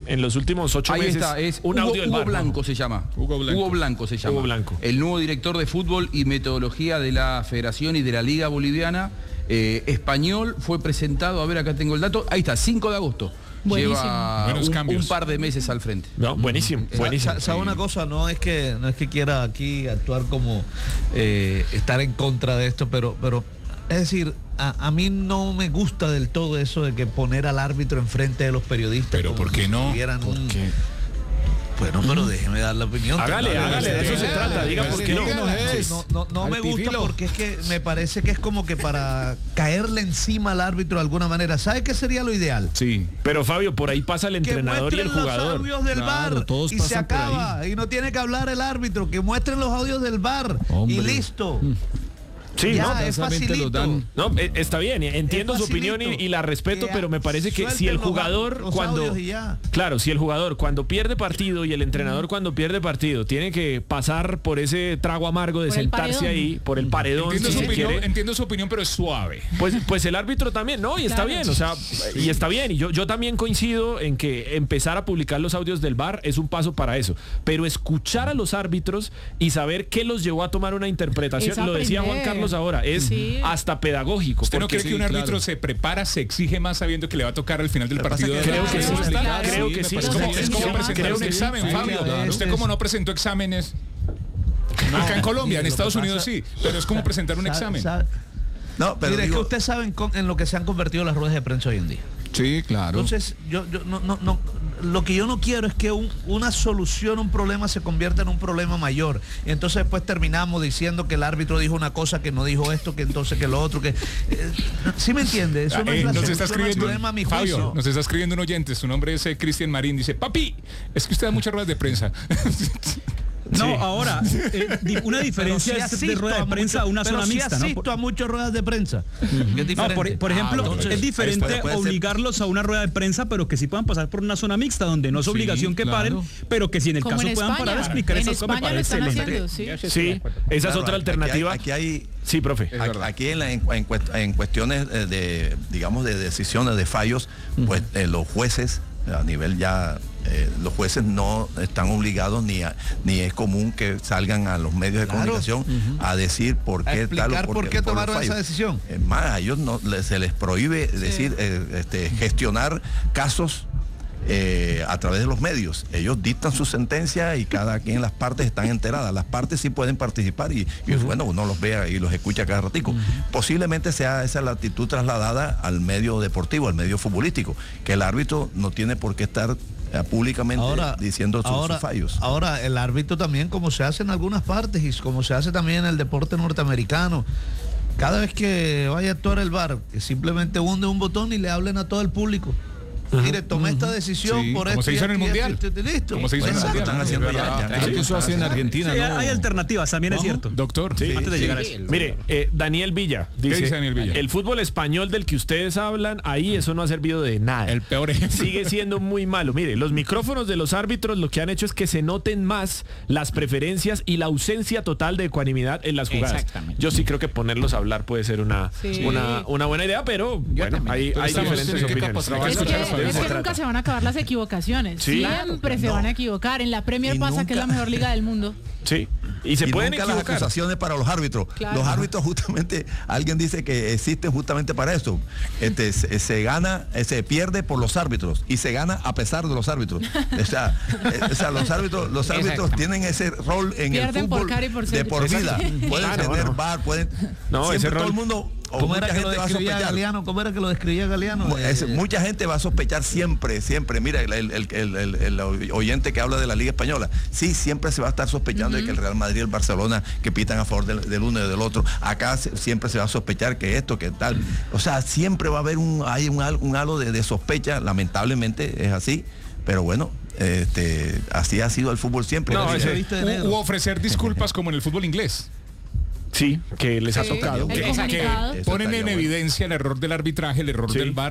en los últimos 8 Ahí meses está, es un audio del Hugo VAR. Blanco se llama. Hugo Blanco se llama. Hugo Blanco. El nuevo director de fútbol y metodología de la Federación y de la Liga Boliviana. Español, fue presentado, a ver, acá tengo el dato. Ahí está, 5 de agosto. Buenísimo. Lleva un par de meses al frente. No, buenísimo, buenísimo. ¿Sabe una cosa? No es que quiera aquí actuar como estar en contra de esto, pero es decir, a mí no me gusta del todo eso de que poner al árbitro enfrente de los periodistas. Pero ¿por qué no? Bueno, pero déjeme dar la opinión. Hágale, de eso se trata, diga por qué no. No me gusta porque es que me parece que es como que para caerle encima al árbitro de alguna manera. ¿Sabe qué sería lo ideal? Sí. Pero Fabio, por ahí pasa el entrenador y el jugador. Que muestren los audios del VAR todos y se pasan por acaba. Y no tiene que hablar el árbitro. Que muestren los audios del VAR y listo. Sí, ya, no, es facilito. No, está bien, entiendo su opinión y la respeto, pero me parece que si el jugador si el jugador cuando pierde partido y el entrenador cuando pierde partido tiene que pasar por ese trago amargo de sentarse ahí por el paredón, entiendo su opinión, pero es suave. Pues el árbitro también, ¿no? Y está bien, o sea, y está bien. Y yo también coincido en que empezar a publicar los audios del VAR es un paso para eso. Pero escuchar a los árbitros y saber qué los llevó a tomar una interpretación, lo decía Juan Carlos ahora, es hasta pedagógico. ¿Usted no cree que un árbitro se prepara, se exige más sabiendo que le va a tocar al final del partido? Creo que sí. Es como presentar un examen, Fabio. Usted como no presentó exámenes acá en Colombia, en Estados Unidos sí, pero es como presentar un examen. No, pero mire, es que ustedes saben en lo que se han convertido las ruedas de prensa hoy en día. Sí, claro. Entonces, yo no, lo que yo no quiero es que una solución, un problema se convierta en un problema mayor. Y entonces después terminamos diciendo que el árbitro dijo una cosa, que no dijo esto, que entonces que lo otro, que ¿sí me entiende? Eso no es la solución al problema a mi juicio. Fabio, nos está escribiendo un oyente, su nombre es Cristian Marín, dice: papi, es que usted da muchas ruedas de prensa. No, sí. Ahora, una diferencia es de rueda de prensa a una zona mixta, ¿no? Asisto a muchas ruedas de prensa. No, por ejemplo, es diferente obligarlos a una rueda de prensa, pero que sí puedan pasar por una zona mixta, donde no es obligación que paren, pero que si en el caso puedan parar a explicar eso, me parece excelente. Sí, esa es otra alternativa. Aquí hay... Sí, profe. Aquí en cuestiones de, digamos, de decisiones, de fallos, pues los jueces, a nivel ya... los jueces no están obligados ni es común que salgan a los medios de comunicación a decir por qué tal o por qué tomaron esa decisión. Es más, a ellos se les prohíbe decir gestionar casos a través de los medios. Ellos dictan su sentencia y cada quien, las partes están enteradas. Las partes sí pueden participar y bueno, uno los ve y los escucha cada ratico. Posiblemente sea esa la actitud trasladada al medio deportivo, al medio futbolístico, que el árbitro no tiene por qué estar públicamente diciendo sus fallos. Ahora, el árbitro también, como se hace en algunas partes y como se hace también en el deporte norteamericano, cada vez que vaya a actuar el VAR, que simplemente hunde un botón y le hablen a todo el público. Mire, tomé esta decisión por esto. Como se hizo en el Mundial. Listo. Como se hizo en el Mundial. Están haciendo ya. Eso hace en Argentina. Sí, hay alternativas, también es cierto. Doctor, antes de llegar a eso. Mire, Daniel Villa dice, Daniel Villa? El fútbol español del que ustedes hablan, ahí eso no ha servido de nada. El peor ejemplo. Sigue siendo muy malo. Mire, los micrófonos de los árbitros lo que han hecho es que se noten más las preferencias y la ausencia total de ecuanimidad en las jugadas. Yo sí creo que ponerlos a hablar puede ser una buena idea, pero bueno, hay diferentes opiniones. Es que nunca se van a acabar las equivocaciones. Siempre se van a equivocar. En la Premier pasa que es la mejor liga del mundo. Sí. Y se pueden nunca equivocar. Las acusaciones para los árbitros. Claro. Los árbitros justamente, alguien dice que existen justamente para eso. Se pierde por los árbitros y se gana a pesar de los árbitros. O sea, los árbitros tienen ese rol en pierden el fútbol de por vida. Pueden tener VAR, pueden... No, ese rol... todo el mundo... ¿Cómo era que lo describía Galeano? Mucha gente va a sospechar siempre. Mira, el oyente que habla de la Liga Española, sí, siempre se va a estar sospechando de que el Real Madrid y el Barcelona que pitan a favor del uno y del otro. Acá siempre se va a sospechar que esto, que tal. O sea, siempre va a haber un halo de sospecha, lamentablemente es así, pero bueno. Así ha sido el fútbol siempre. U ofrecer disculpas como en el fútbol inglés. Sí, que les ha tocado. Que ponen en evidencia el error del arbitraje, el error del VAR,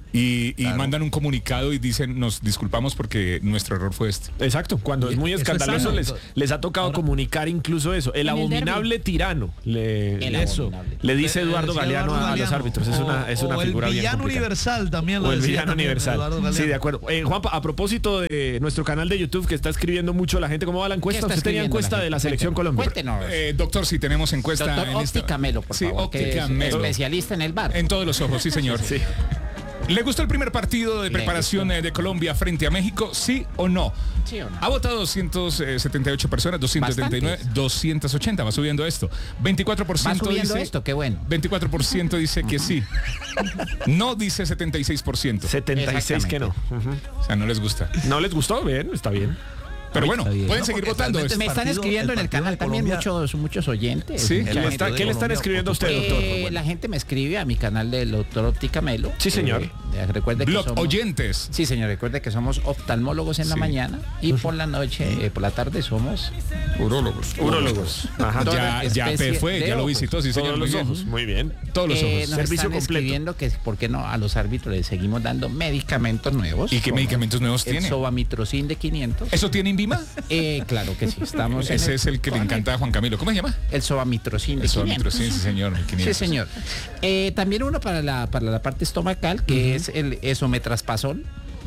Y mandan un comunicado y dicen, nos disculpamos porque nuestro error fue este. Exacto, cuando es muy escandaloso les ha tocado comunicar incluso eso. El abominable tirano, le dice Eduardo Galeano a los árbitros. Es una figura bien complicada. El villano universal también lo decía. El villano también, universal. Sí, de acuerdo. Juanpa, a propósito de nuestro canal de YouTube que está escribiendo mucho la gente, ¿cómo va la encuesta? ¿Usted tenía encuesta de la Selección Colombia? Cuéntenos. Doctor, sí tenemos encuesta. Doctor Óptica Melo, por favor. Óptica Melo. Especialista en el VAR. En todos los ojos, sí, señor. Sí. ¿Le gustó el primer partido de preparación de Colombia frente a México? ¿Sí o no? ¿Sí o no? Ha votado 278 personas, 279, Bastantes. 280. Va subiendo esto. 24% Va subiendo dice esto, qué bueno. 24% dice que sí. No dice 76%. 76 que no. O sea, no les gusta. ¿No les gustó? Bien, está bien. Pero bueno, pueden seguir votando. Me están escribiendo en el canal también muchos oyentes. ¿Sí? ¿Qué le están escribiendo a usted, doctor? La gente me escribe a mi canal del doctor Óptica Melo. Sí, señor. Recuerde que somos oyentes. Sí, señor. Recuerde que somos oftalmólogos en la mañana y por la noche, por la tarde somos Urólogos. Ajá. Ya fue, ya lo visitó, sí, señor. Todos los ojos. Muy bien. Todos los ojos. Nos Servicio están completo. escribiendo que por qué no a los árbitros les seguimos dando medicamentos nuevos. ¿Y qué medicamentos nuevos El tiene? Sobametrozin de 500. ¿Eso tiene Invima? Claro que sí, estamos Ese es el que le encanta a Juan Camilo. ¿Cómo se llama? El Sobametrozin de El 500. Sobametrozin, sí, señor. 500. Sí, señor. También uno para la parte estomacal, que es el esometraspazol.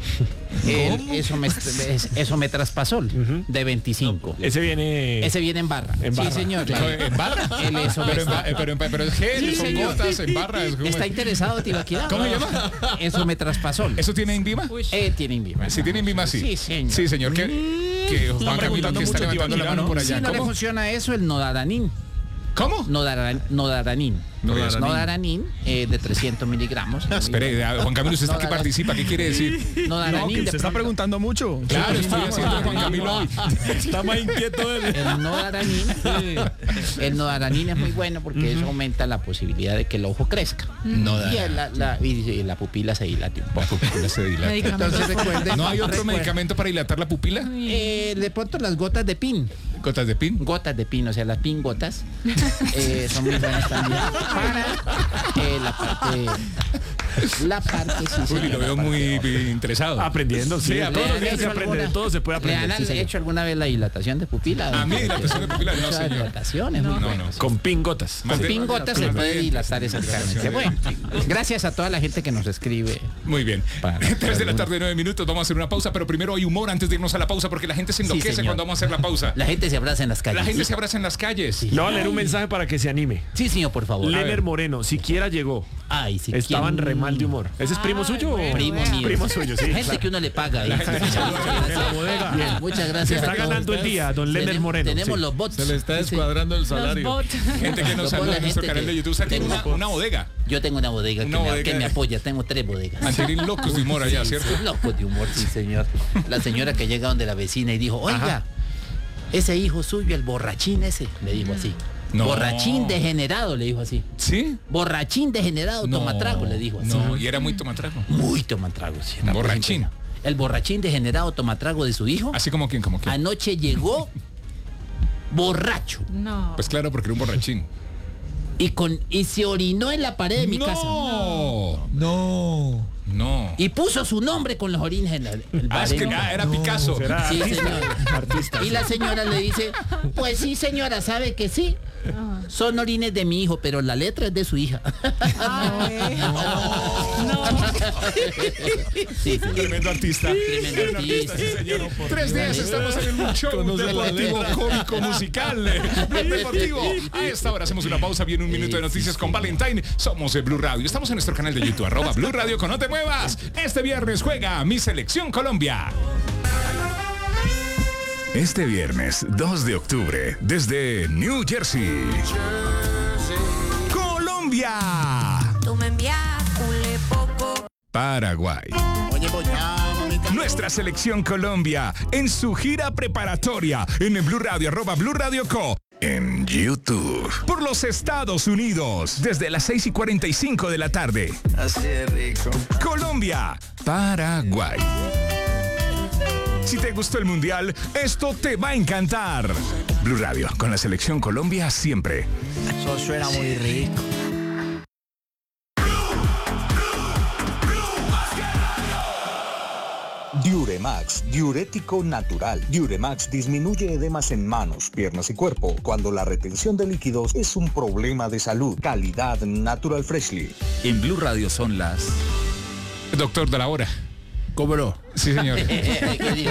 Esometraspazol de 25. Ese viene en barra. Sí, señor. ¿En barra? Pero es gel, Sí, son señor. gotas, en barra. ¿Está interesado, Tibaquirá? ¿Cómo se llama? Esometraspazol. ¿Eso tiene Invima? Tiene Invima. Si tiene Invima, sí. Sí, señor. Sí, señor. Que Juan Camilo que está levantando la mano por allá. Si no le ¿Cómo? funciona eso, el Nodaranin. ¿Cómo? Nodaranin, de 300 miligramos. Espere, Juan Camilo, usted está que participa, ¿qué quiere decir? Nodaranin. Se está preguntando mucho. Claro, estoy haciendo a Juan Camilo hoy. Está más inquieto él. El Nodaranin es muy bueno porque eso aumenta la posibilidad de que el ojo crezca. Y la pupila se dilate un poco. Entonces recuerden. ¿No hay otro medicamento para dilatar la pupila? De pronto las gotas de pin. ¿Gotas de pin? Gotas de pin, o sea, las pin gotas son muy buenas también para la parte sí. Uy, lo veo muy interesado. Aprendiendo, sí. Todos los días se aprende, de todo se puede aprender. ¿Le han hecho alguna vez la dilatación de pupila? A mí dilatación de pupila, no, señor. Dilatación es muy buena. Con pingotas. Con pingotas se puede dilatar exactamente. Bueno, gracias a toda la gente que nos escribe. Muy bien. 3 de la tarde, 9 minutos. Vamos a hacer una pausa, pero primero hay humor antes de irnos a la pausa porque la gente se enloquece cuando vamos a hacer la pausa. La gente se abraza en las calles. La gente se abraza en las calles. Sí. Le voy a leer un mensaje para que se anime. Sí, señor, por favor. Lener Moreno, siquiera llegó. Ay, sí. Estaban re mal de humor. ¿Ese es primo suyo? Primo mío. Primo suyo, sí. Gente que uno le paga. Muchas gracias. Se está ganando el día, don Lener Moreno. Tenemos los bots. Se le está descuadrando el salario. Gente que nos saluda en nuestro canal de YouTube. Usted tiene una bodega. Yo tengo una bodega que me apoya. Tengo 3 bodegas. Angelín locos de humor allá, ¿cierto? Locos de humor, sí, señor. La señora que llega donde la vecina y dijo, oiga, ese hijo suyo, el borrachín ese, le dijo así. No. Borrachín degenerado, le dijo así. ¿Sí? Borrachín degenerado, tomatrago, le dijo así. No, y era muy tomatrago. Muy tomatrago, sí. Borrachín. El borrachín degenerado tomatrago de su hijo. Así como quién, Anoche llegó borracho. No. Pues claro, porque era un borrachín. Y se orinó en la pared de mi casa. No. Y puso su nombre con los orines en el bar. Era Picasso. Sí, señor. Y la señora le dice, pues sí, señora, sabe que sí. Son orines de mi hijo, pero la letra es de su hija. Sí, Tremendo artista. Tremendo artista. Sí, señor. 3 días estamos en un show deportivo, cómico, musical, deportivo. A esta hora hacemos una pausa, viene un minuto de noticias con Valentine. Somos de Blue Radio. Estamos en nuestro canal de YouTube, @Blue Radio con No Te Muevas. Este viernes juega mi selección Colombia. Este viernes 2 de octubre, desde New Jersey, Colombia, Paraguay. Nuestra selección Colombia en su gira preparatoria en el Blue Radio, @Blue Radio Co. En YouTube. Por los Estados Unidos, desde las 6:45 de la tarde. Así de rico. Colombia, Paraguay. Si te gustó el Mundial, esto te va a encantar. Blue Radio, con la selección Colombia siempre. Eso suena muy rico. Diuremax, diurético natural. Diuremax disminuye edemas en manos, piernas y cuerpo cuando la retención de líquidos es un problema de salud. Calidad Natural Freshly. En Blue Radio son las... Doctor de la hora. ¿Cómo no? Sí, señor. Me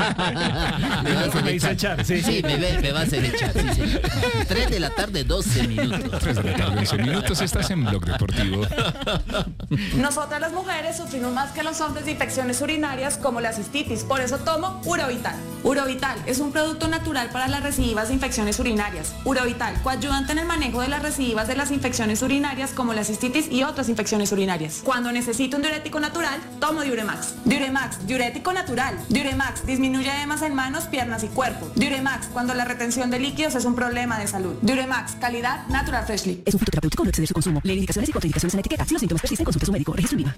va a hacer echar, sí, señor. 3 de la tarde, 12 minutos. 3 de la tarde, 11 minutos, estás en Blog Deportivo. Nosotras las mujeres sufrimos más que los hombres de infecciones urinarias como la cistitis, por eso tomo Urovital. Urovital es un producto natural para las recidivas de infecciones urinarias. Urovital, coayudante en el manejo de las recidivas de las infecciones urinarias como la cistitis y otras infecciones urinarias. Cuando necesito un diurético natural, tomo Diuremax. Diuremax, diurético natural. Diuremax disminuye edemas en manos, piernas y cuerpo. Diuremax, cuando la retención de líquidos es un problema de salud. Diuremax, calidad Natural Freshly. Es un fitoterapéutico, no excede su consumo. Lee indicaciones y contraindicaciones en etiqueta. Si los síntomas persisten, consulte a su médico. Registro INVIMA.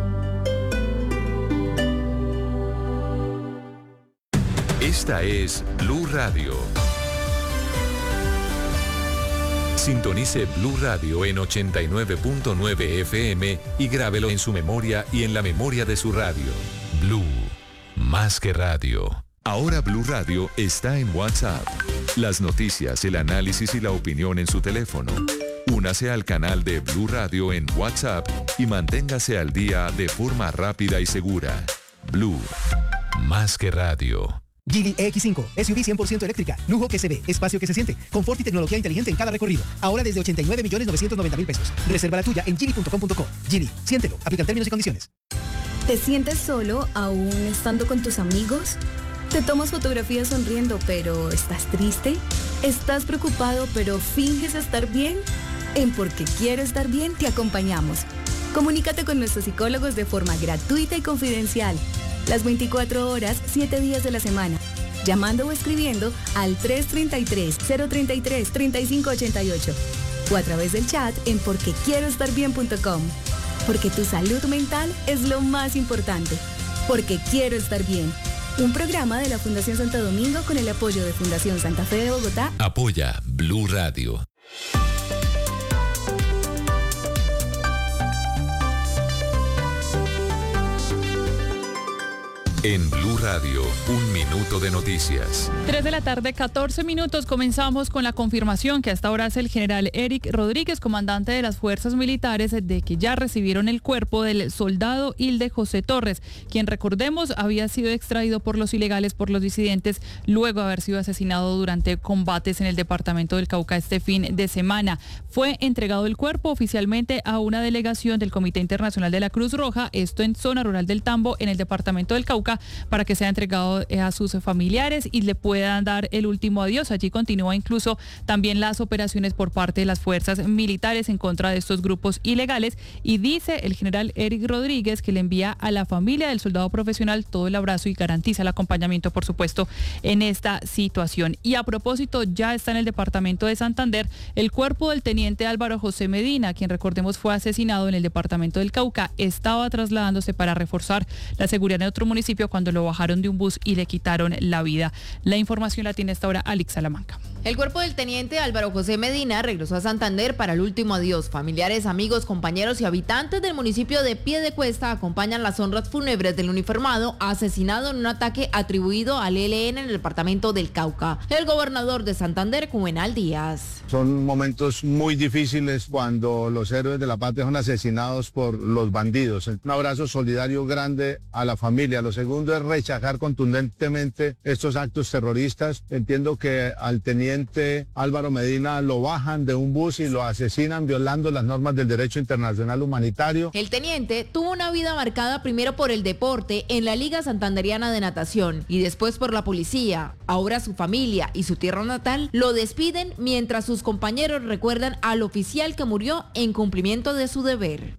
Esta es Blue Radio. Sintonice Blue Radio en 89.9 FM y grábelo en su memoria y en la memoria de su radio. Blue, más que radio. Ahora Blue Radio está en WhatsApp. Las noticias, el análisis y la opinión en su teléfono. Únase al canal de Blue Radio en WhatsApp y manténgase al día de forma rápida y segura. Blue, más que radio. Geely EX5, SUV 100% eléctrica, lujo que se ve, espacio que se siente, confort y tecnología inteligente en cada recorrido. Ahora desde 89.990.000 pesos. Reserva la tuya en geely.com.co. Geely, siéntelo. Aplican términos y condiciones. ¿Te sientes solo aún estando con tus amigos? ¿Te tomas fotografías sonriendo pero estás triste? ¿Estás preocupado pero finges estar bien? En Porque Quiero Estar Bien te acompañamos. Comunícate con nuestros psicólogos de forma gratuita y confidencial. Las 24 horas, 7 días de la semana. Llamando o escribiendo al 333-033-3588. O a través del chat en porquequieroestarbien.com. Porque tu salud mental es lo más importante. Porque Quiero Estar Bien. Un programa de la Fundación Santo Domingo con el apoyo de Fundación Santa Fe de Bogotá. Apoya Blue Radio. En Blue Radio, 1 minuto de noticias. 3 de la tarde, 14 minutos. Comenzamos con la confirmación que hasta ahora hace el general Eric Rodríguez, comandante de las fuerzas militares, de que ya recibieron el cuerpo del soldado Hilde José Torres, quien, recordemos, había sido extraído por los ilegales, por los disidentes, luego de haber sido asesinado durante combates en el departamento del Cauca este fin de semana. Fue entregado el cuerpo oficialmente a una delegación del Comité Internacional de la Cruz Roja, esto en zona rural del Tambo, en el departamento del Cauca, para que sea entregado a sus familiares y le puedan dar el último adiós. Allí continúa incluso también las operaciones por parte de las fuerzas militares en contra de estos grupos ilegales, y dice el general Eric Rodríguez que le envía a la familia del soldado profesional todo el abrazo y garantiza el acompañamiento, por supuesto, en esta situación. Y a propósito, ya está en el departamento de Santander el cuerpo del teniente Álvaro José Medina, quien, recordemos, fue asesinado en el departamento del Cauca. Estaba trasladándose para reforzar la seguridad en otro municipio cuando lo bajaron de un bus y le quitaron la vida. La información la tiene hasta ahora Alex Salamanca. El cuerpo del teniente Álvaro José Medina regresó a Santander para el último adiós. Familiares, amigos, compañeros y habitantes del municipio de Piedecuesta acompañan las honras fúnebres del uniformado asesinado en un ataque atribuido al ELN en el departamento del Cauca. El gobernador de Santander, Juvenal Díaz. Son momentos muy difíciles cuando los héroes de la patria son asesinados por los bandidos. Un abrazo solidario grande a la familia. Lo segundo es rechazar contundentemente estos actos terroristas. Entiendo que al teniente Álvaro Medina lo bajan de un bus y lo asesinan violando las normas del derecho internacional humanitario. El teniente tuvo una vida marcada primero por el deporte en la Liga Santanderiana de Natación y después por la policía. Ahora su familia y su tierra natal lo despiden mientras sus compañeros recuerdan al oficial que murió en cumplimiento de su deber.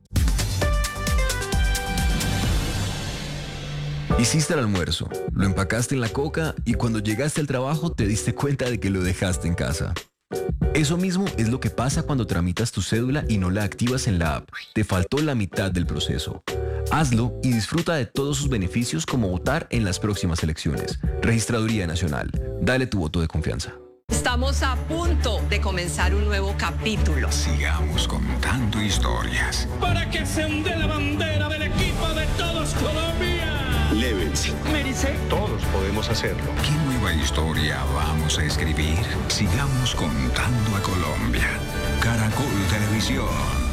Hiciste el almuerzo, lo empacaste en la coca y cuando llegaste al trabajo te diste cuenta de que lo dejaste en casa. Eso mismo es lo que pasa cuando tramitas tu cédula y no la activas en la app. Te faltó la mitad del proceso. Hazlo y disfruta de todos sus beneficios como votar en las próximas elecciones. Registraduría Nacional. Dale tu voto de confianza. Estamos a punto de comenzar un nuevo capítulo. Sigamos contando historias. Para que se onde la bandera del equipo de todos Colombia. Lévense. Mérice. Todos podemos hacerlo. ¿Qué nueva historia vamos a escribir? Sigamos contando a Colombia. Caracol Televisión.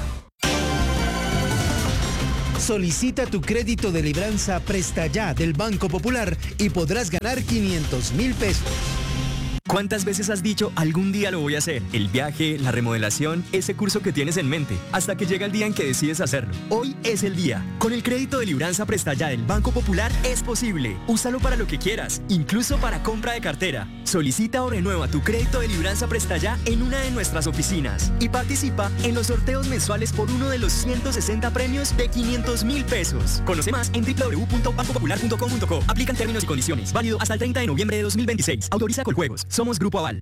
Solicita tu crédito de libranza Presta Ya del Banco Popular y podrás ganar 500.000 pesos. ¿Cuántas veces has dicho algún día lo voy a hacer? El viaje, la remodelación, ese curso que tienes en mente, hasta que llega el día en que decides hacerlo. Hoy es el día. Con el crédito de libranza Presta Ya del Banco Popular es posible. Úsalo para lo que quieras, incluso para compra de cartera. Solicita o renueva tu crédito de libranza Presta Ya en una de nuestras oficinas y participa en los sorteos mensuales por uno de los 160 premios de 500.000 pesos. Conoce más en www.bancopopular.com.co. Aplican términos y condiciones. Válido hasta el 30 de noviembre de 2026. Autoriza Coljuegos. Somos Grupo Aval.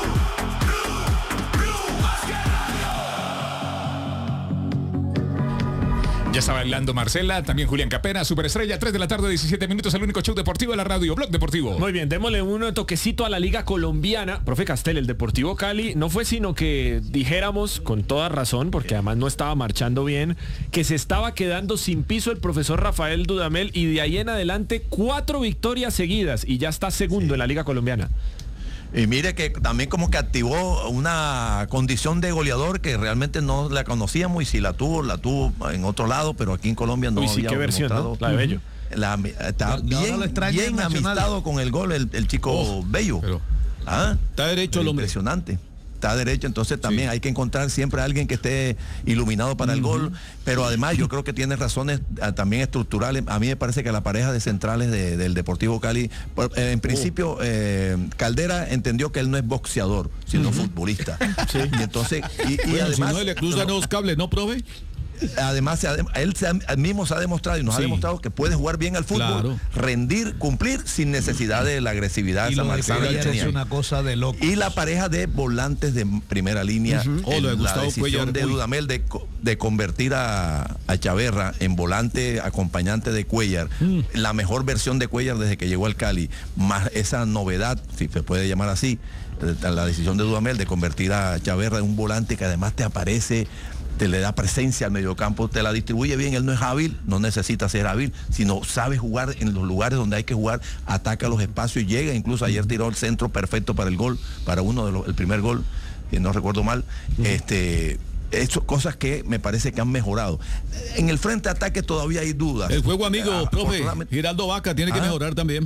Ya está bailando Marcela, también Julián Capena, Superestrella, 3 de la tarde, 17 minutos, el único show deportivo de la radio, Blog Deportivo. Muy bien, démosle un toquecito a la Liga Colombiana. Profe Castel, el Deportivo Cali no fue sino que dijéramos con toda razón, porque además no estaba marchando bien, que se estaba quedando sin piso el profesor Rafael Dudamel y de ahí en adelante 4 victorias seguidas y ya está segundo en la Liga Colombiana. Y mire que también como que activó una condición de goleador que realmente no la conocíamos y si la tuvo en otro lado, pero aquí en Colombia no. Uy, sí, qué versión, ¿no? La de Bello. Está bien amistado con el gol el chico Bello. Está derecho el hombre. Impresionante. Está derecho, entonces también hay que encontrar siempre a alguien que esté iluminado para el gol, pero además yo creo que tiene razones también estructurales. A mí me parece que la pareja de centrales del Deportivo Cali, en principio Caldera entendió que él no es boxeador, sino futbolista. Sí. Y entonces, y además, si no le cruzan los cables, ¿no, profe? Además, él mismo se ha demostrado y nos ha demostrado que puede jugar bien al fútbol, rendir, cumplir sin necesidad de la agresividad. Y es una cosa de loco. Y la pareja de volantes de primera línea, la decisión de Dudamel de convertir a Chaverra en volante acompañante de Cuellar, la mejor versión de Cuellar desde que llegó al Cali, más esa novedad, si se puede llamar así, la decisión de Dudamel de convertir a Chaverra en un volante que además te aparece, te le da presencia al mediocampo, te la distribuye bien. Él no es hábil, no necesita ser hábil, sino sabe jugar en los lugares donde hay que jugar, ataca los espacios y llega. Incluso ayer tiró el centro perfecto para el gol, para el primer gol, que no recuerdo mal. Cosas que me parece que han mejorado. En el frente de ataque todavía hay dudas. El juego amigo, profe, Giraldo Vaca tiene que mejorar también.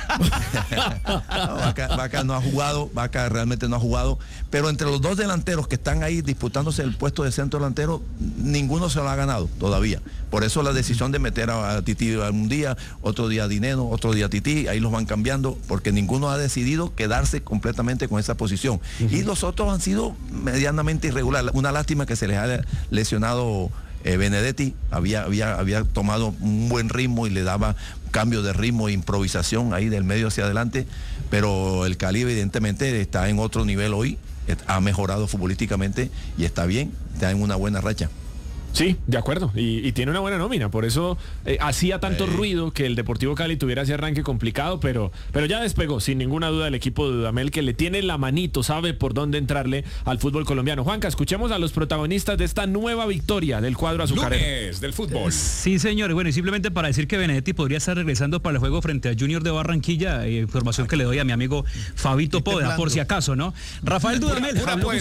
Vaca no ha jugado, Vaca realmente no ha jugado, pero entre los dos delanteros que están ahí disputándose el puesto de centro delantero, ninguno se lo ha ganado todavía. Por eso la decisión de meter a Tití un día, otro día a Dineno, otro día a Tití, ahí los van cambiando, porque ninguno ha decidido quedarse completamente con esa posición. Y los otros han sido medianamente irregulares. Una lástima que se les ha lesionado Benedetti, había tomado un buen ritmo y le daba cambio de ritmo e improvisación ahí del medio hacia adelante, pero el Cali evidentemente está en otro nivel hoy, ha mejorado futbolísticamente y está bien, está en una buena racha. Sí, de acuerdo, y tiene una buena nómina, por eso hacía tanto ruido que el Deportivo Cali tuviera ese arranque complicado, pero ya despegó, sin ninguna duda, el equipo de Dudamel, que le tiene la manito, sabe por dónde entrarle al fútbol colombiano. Juanca, escuchemos a los protagonistas de esta nueva victoria del cuadro azucarero. Lunes del fútbol. Sí, señor, bueno, y simplemente para decir que Benedetti podría estar regresando para el juego frente a Junior de Barranquilla, información que le doy a mi amigo Fabito Poda, por si acaso, ¿no? Rafael Dudamel habló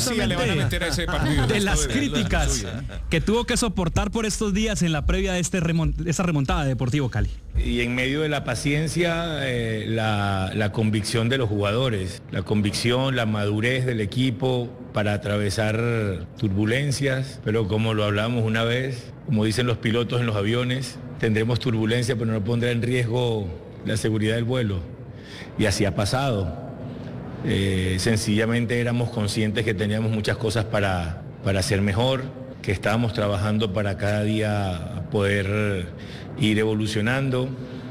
de las críticas que tuvo que soportar por estos días en la previa de esta remontada de Deportivo Cali. Y en medio de la paciencia, la convicción de los jugadores, la convicción, la madurez del equipo para atravesar turbulencias, pero como lo hablamos una vez, como dicen los pilotos en los aviones, tendremos turbulencia, pero no pondrá en riesgo la seguridad del vuelo. Y así ha pasado. Sencillamente éramos conscientes que teníamos muchas cosas para hacer mejor, que estábamos trabajando para cada día poder ir evolucionando,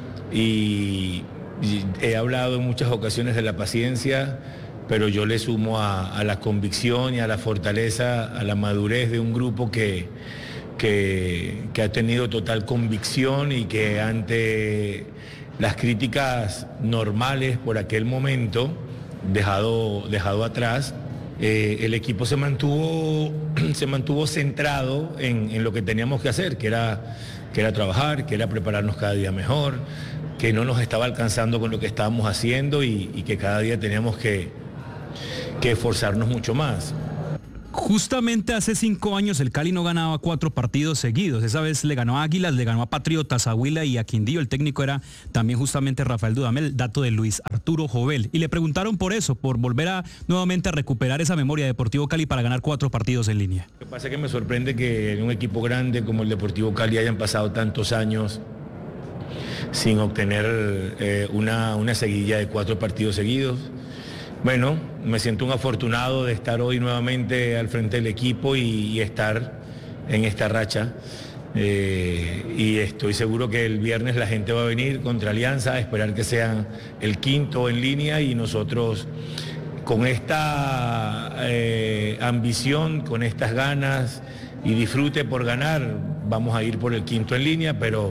y he hablado en muchas ocasiones de la paciencia, pero yo le sumo a la convicción y a la fortaleza, a la madurez de un grupo que ha tenido total convicción y que ante las críticas normales por aquel momento, dejado atrás, el equipo se mantuvo centrado en lo que teníamos que hacer, que era trabajar, que era prepararnos cada día mejor, que no nos estaba alcanzando con lo que estábamos haciendo y que cada día teníamos que esforzarnos mucho más. Justamente hace 5 años el Cali no ganaba 4 partidos seguidos. Esa vez le ganó a Águilas, le ganó a Patriotas, a Huila y a Quindío. El técnico era también justamente Rafael Dudamel, dato de Luis Arturo Jovel. Y le preguntaron por eso, por volver nuevamente a recuperar esa memoria de Deportivo Cali para ganar 4 partidos en línea. Lo que pasa es que me sorprende que en un equipo grande como el Deportivo Cali hayan pasado tantos años sin obtener una seguidilla de 4 partidos seguidos. Bueno, me siento un afortunado de estar hoy nuevamente al frente del equipo y estar en esta racha. Y estoy seguro que el viernes la gente va a venir contra Alianza a esperar que sean el 5º en línea y nosotros con esta ambición, con estas ganas y disfrute por ganar, vamos a ir por el 5º en línea, pero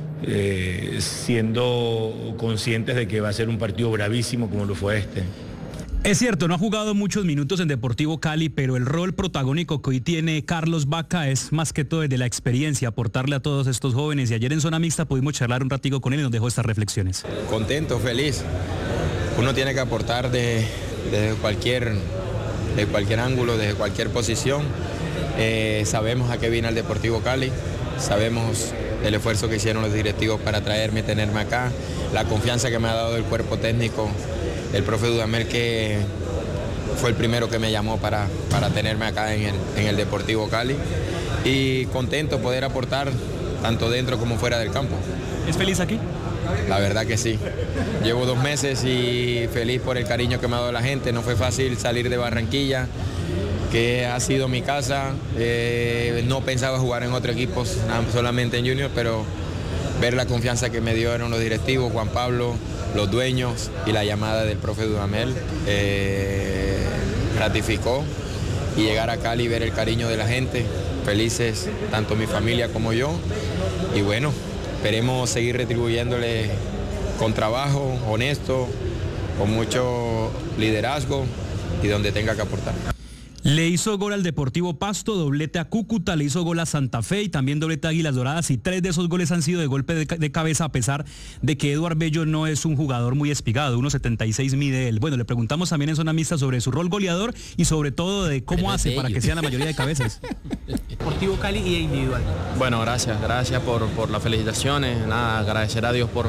siendo conscientes de que va a ser un partido bravísimo como lo fue este. Es cierto, no ha jugado muchos minutos en Deportivo Cali, pero el rol protagónico que hoy tiene Carlos Vaca es más que todo desde la experiencia, aportarle a todos estos jóvenes. Y ayer en Zona Mixta pudimos charlar un ratico con él y nos dejó estas reflexiones. Contento, feliz. Uno tiene que aportar desde cualquier ángulo, desde cualquier posición. Sabemos a qué viene el Deportivo Cali, sabemos el esfuerzo que hicieron los directivos para traerme, tenerme acá, la confianza que me ha dado el cuerpo técnico. El profe Dudamel, que fue el primero que me llamó para tenerme acá en el Deportivo Cali. Y contento poder aportar tanto dentro como fuera del campo. ¿Es feliz aquí? La verdad que sí. Llevo 2 meses y feliz por el cariño que me ha dado la gente. No fue fácil salir de Barranquilla, que ha sido mi casa. No pensaba jugar en otro equipo, solamente en Junior, pero ver la confianza que me dieron los directivos, Juan Pablo, los dueños y la llamada del profe Dudamel ratificó, y llegar a Cali y ver el cariño de la gente, felices tanto mi familia como yo, y bueno, esperemos seguir retribuyéndole con trabajo, honesto, con mucho liderazgo y donde tenga que aportar. Le hizo gol al Deportivo Pasto, doblete a Cúcuta, le hizo gol a Santa Fe y también doblete a Águilas Doradas, y 3 de esos goles han sido de golpe de cabeza, a pesar de que Eduard Bello no es un jugador muy espigado, 1.76 mide él. Bueno, le preguntamos también en Zona Mixta sobre su rol goleador y sobre todo de cómo hace para que sean la mayoría de cabezas. Deportivo Cali y individual. Bueno, gracias por las felicitaciones, nada, agradecer a Dios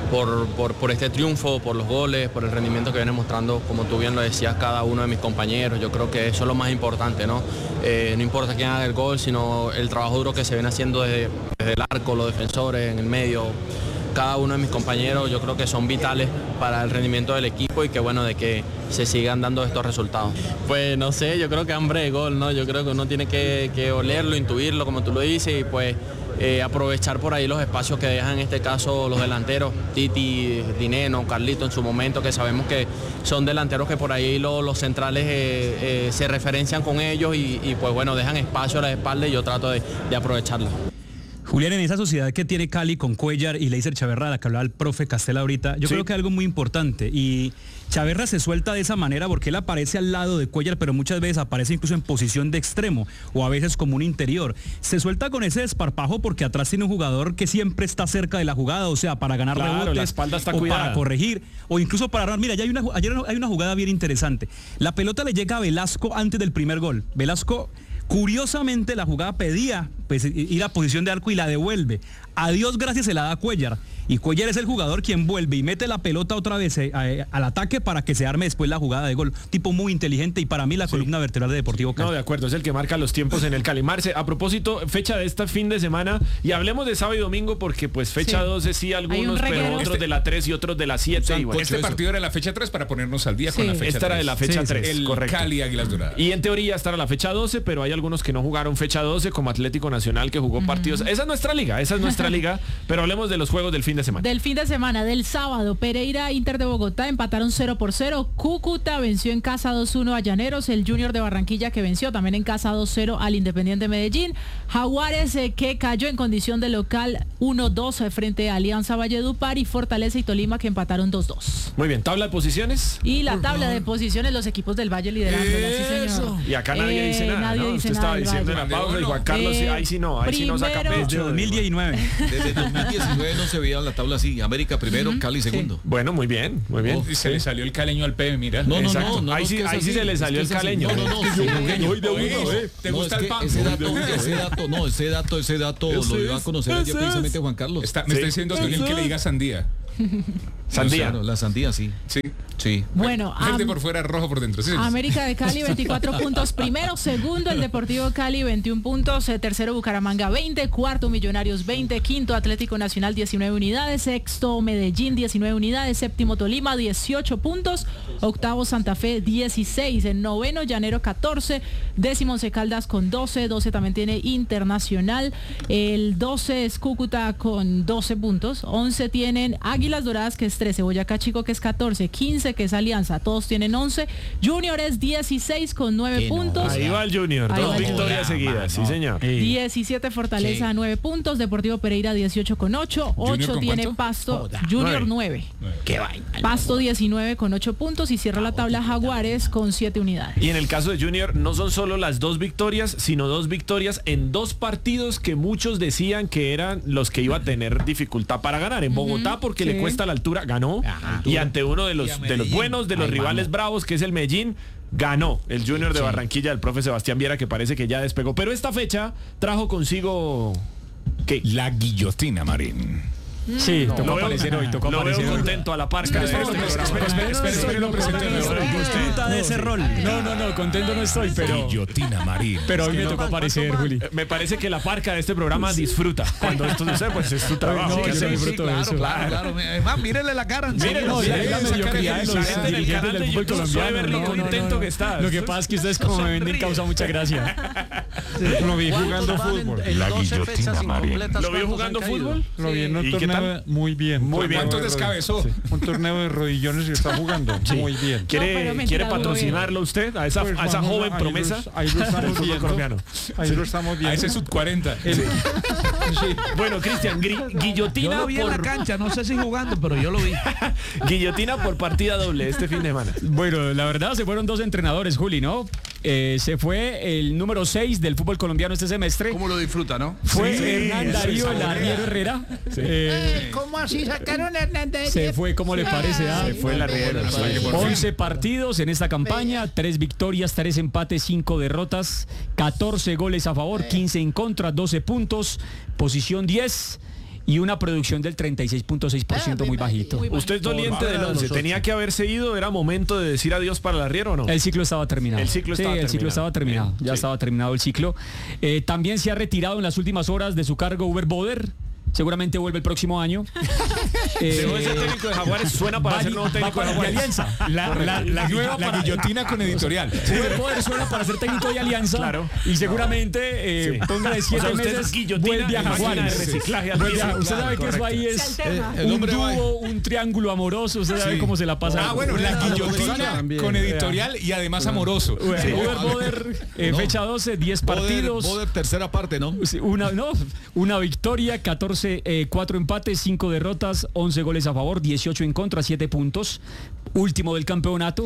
por este triunfo, por los goles, por el rendimiento que viene mostrando, como tú bien lo decías, cada uno de mis compañeros. Yo creo que eso es lo más importante, ¿no? No importa quién haga el gol, sino el trabajo duro que se viene haciendo desde el arco, los defensores en el medio. Cada uno de mis compañeros yo creo que son vitales para el rendimiento del equipo y que bueno, de que se sigan dando estos resultados. Pues no sé, yo creo que hambre de gol, ¿no? Yo creo que uno tiene que olerlo, intuirlo, como tú lo dices, y pues aprovechar por ahí los espacios que dejan en este caso los delanteros, Titi, Dineno, Carlito en su momento, que sabemos que son delanteros que por ahí los centrales se referencian con ellos y pues bueno, dejan espacio a la espalda y yo trato de aprovecharlo. Julián, en esa sociedad que tiene Cali con Cuellar y Leiser Chaverra, la que hablaba el profe Castela ahorita, yo creo que hay algo muy importante, y Chaverra se suelta de esa manera porque él aparece al lado de Cuellar, pero muchas veces aparece incluso en posición de extremo o a veces como un interior. Se suelta con ese desparpajo porque atrás tiene un jugador que siempre está cerca de la jugada, o sea, para ganar rebotes, la espalda está o cuidada, para corregir, o incluso para... Mira, ayer hay una jugada bien interesante. La pelota le llega a Velasco antes del primer gol. Velasco... Curiosamente la jugada pedía pues, ir a posición de arco y la devuelve. A Dios gracias se la da a Cuellar. Y Cuellar es el jugador quien vuelve y mete la pelota otra vez al ataque para que se arme después la jugada de gol. Tipo muy inteligente y para mí la columna vertebral de Deportivo Cali. No, de acuerdo, es el que marca los tiempos en el Cali. Marce, a propósito, fecha de este fin de semana, y hablemos de sábado y domingo porque pues fecha 12 sí algunos, pero otros de la 3 y otros de la 7. Y bueno, este partido era la fecha 3 para ponernos al día con la fecha 3. Esta era de la fecha 3, el correcto. Cali Águilas Doradas. Y en teoría estará la fecha 12, pero hay algunos que no jugaron fecha 12, como Atlético Nacional, que jugó partidos. Esa es nuestra liga, pero hablemos de los juegos del fin de semana. Del fin de semana, del sábado, Pereira, Inter de Bogotá empataron 0-0. Cúcuta venció en casa 2-1 a Llaneros. El Junior de Barranquilla, que venció también en casa 2-0 al Independiente Medellín. Jaguares, que cayó en condición de local 1-2 frente a Alianza Valledupar, y Fortaleza y Tolima, que empataron 2-2. Muy bien, tabla de posiciones. Y la tabla de posiciones, los equipos del Valle liderando. Sí, señor. Y acá nadie dice nada, nadie ¿no? dice Usted nada estaba diciendo en la pausa y Juan Carlos, ahí sí no saca pecho. Desde 2019. Desde 2019 no se veía la tabla así. América primero, Cali segundo. Bueno, muy bien, muy bien. Y se le salió el caleño al PM, mira. No, ahí sí se le salió el caleño. ¿Te gusta el pan? Ese dato lo dio a conocer ayer precisamente Juan Carlos. Me está diciendo que alguien que le diga sandía. Sandía. Claro, la sandía, sí. Sí. Bueno, verde por fuera, rojo por dentro. Sí. América de Cali 24 puntos primero, segundo el Deportivo Cali 21 puntos, tercero Bucaramanga 20, cuarto Millonarios 20, quinto Atlético Nacional 19 unidades, sexto Medellín 19 unidades, séptimo Tolima 18 puntos, octavo Santa Fe 16, en noveno Llanero 14, décimo Once Caldas con 12 también tiene Internacional, el 12 es Cúcuta con 12 puntos, 11 tienen Águilas Doradas que es 13, Boyacá Chico que es 14, 15 que es Alianza, todos tienen 11, Junior es 16 con 9 puntos. Ahí va el Junior, dos victorias seguidas, sí señor. 17 Fortaleza 9 puntos, Deportivo Pereira 18 con 8, 8 tiene cuánto? Pasto, Junior 9. Qué vaina. Pasto 19 con 8 puntos y cierra la tabla Jaguares con 7 unidades. Y en el caso de Junior no son solo las 2 victorias, sino 2 victorias en 2 partidos que muchos decían que eran los que iba a tener dificultad para ganar. En Bogotá porque le cuesta la altura, ganó. Y ante uno de los buenos, de los rivales bravos, que es el Medellín, ganó el Junior de Barranquilla, del profe Sebastián Viera, que parece que ya despegó. Pero esta fecha trajo consigo... ¿qué? La guillotina, Marín. Sí, tocó aparecer hoy, tocó aparecer. Lo veo contento a la parca. Espera, lo presente. Disfruta de ese rol. No, contento no estoy, pero... Guillotina, Marín. Pero hoy me tocó aparecer, Juli. Me parece que la parca de este programa disfruta. Cuando esto no sé, pues es su trabajo. No, yo disfruto de eso. Claro. Además, mírenle la cara. Mírenlo, la mediocridad de los dirigentes del fútbol colombiano. Lo contento que está. Lo que pasa es que ustedes como me venden causa mucha gracia. Lo vi jugando fútbol. La guillotina, Marín. ¿Lo vio jugando fútbol? Lo vi en un torneo muy bien. Muy bien. ¿Cuántos descabezó? Un torneo de rodillones y está jugando muy bien. ¿Quiere patrocinarlo usted a esa joven promesa? Ahí lo estamos viendo. Ahí lo estamos viendo. A ese sub 40. Bueno, Cristian, guillotina yo lo vi en la cancha, no sé si jugando, pero yo lo vi. Guillotina por partida doble este fin de semana. Bueno, la verdad se fueron 2 entrenadores, Juli, ¿no? Se fue el número 6 del fútbol colombiano este semestre. ¿Cómo lo disfruta, no? Fue Hernán Darío, el arriero Herrera. ¿Cómo así sacaron a Hernán Darío? Se fue, ¿cómo le parece? Se fue el arriero. 11 partidos en esta campaña, 3 victorias, 3 empates, 5 derrotas, 14 goles a favor, 15 en contra, 12 puntos, posición 10. Y una producción del 36.6%, muy bajito. Usted es doliente del 11. ¿Tenía que haberse ido? ¿Era momento de decir adiós para el arriero o no? El ciclo estaba terminado. El ciclo estaba terminado. Ya estaba terminado el ciclo. También se ha retirado en las últimas horas de su cargo Uber Boder. Seguramente vuelve el próximo año. Dejó de ser técnico de Jaguares, suena para ser nuevo técnico de Jaguares. Alianza. La guillotina con editorial. Uber Boder suena para ser técnico de Alianza. Claro. Y seguramente póngale 7 meses, vuelve a Jaguares. Usted sabe que eso ahí es un dúo, un triángulo amoroso. Usted sabe cómo se la pasa. Bueno, la guillotina con editorial y además amoroso. Uber Boder, fecha 12, 10 partidos. Boder, tercera parte, ¿no? Una victoria, 4 empates, 5 derrotas, 11 goles a favor, 18 en contra, 7 puntos. Último del campeonato,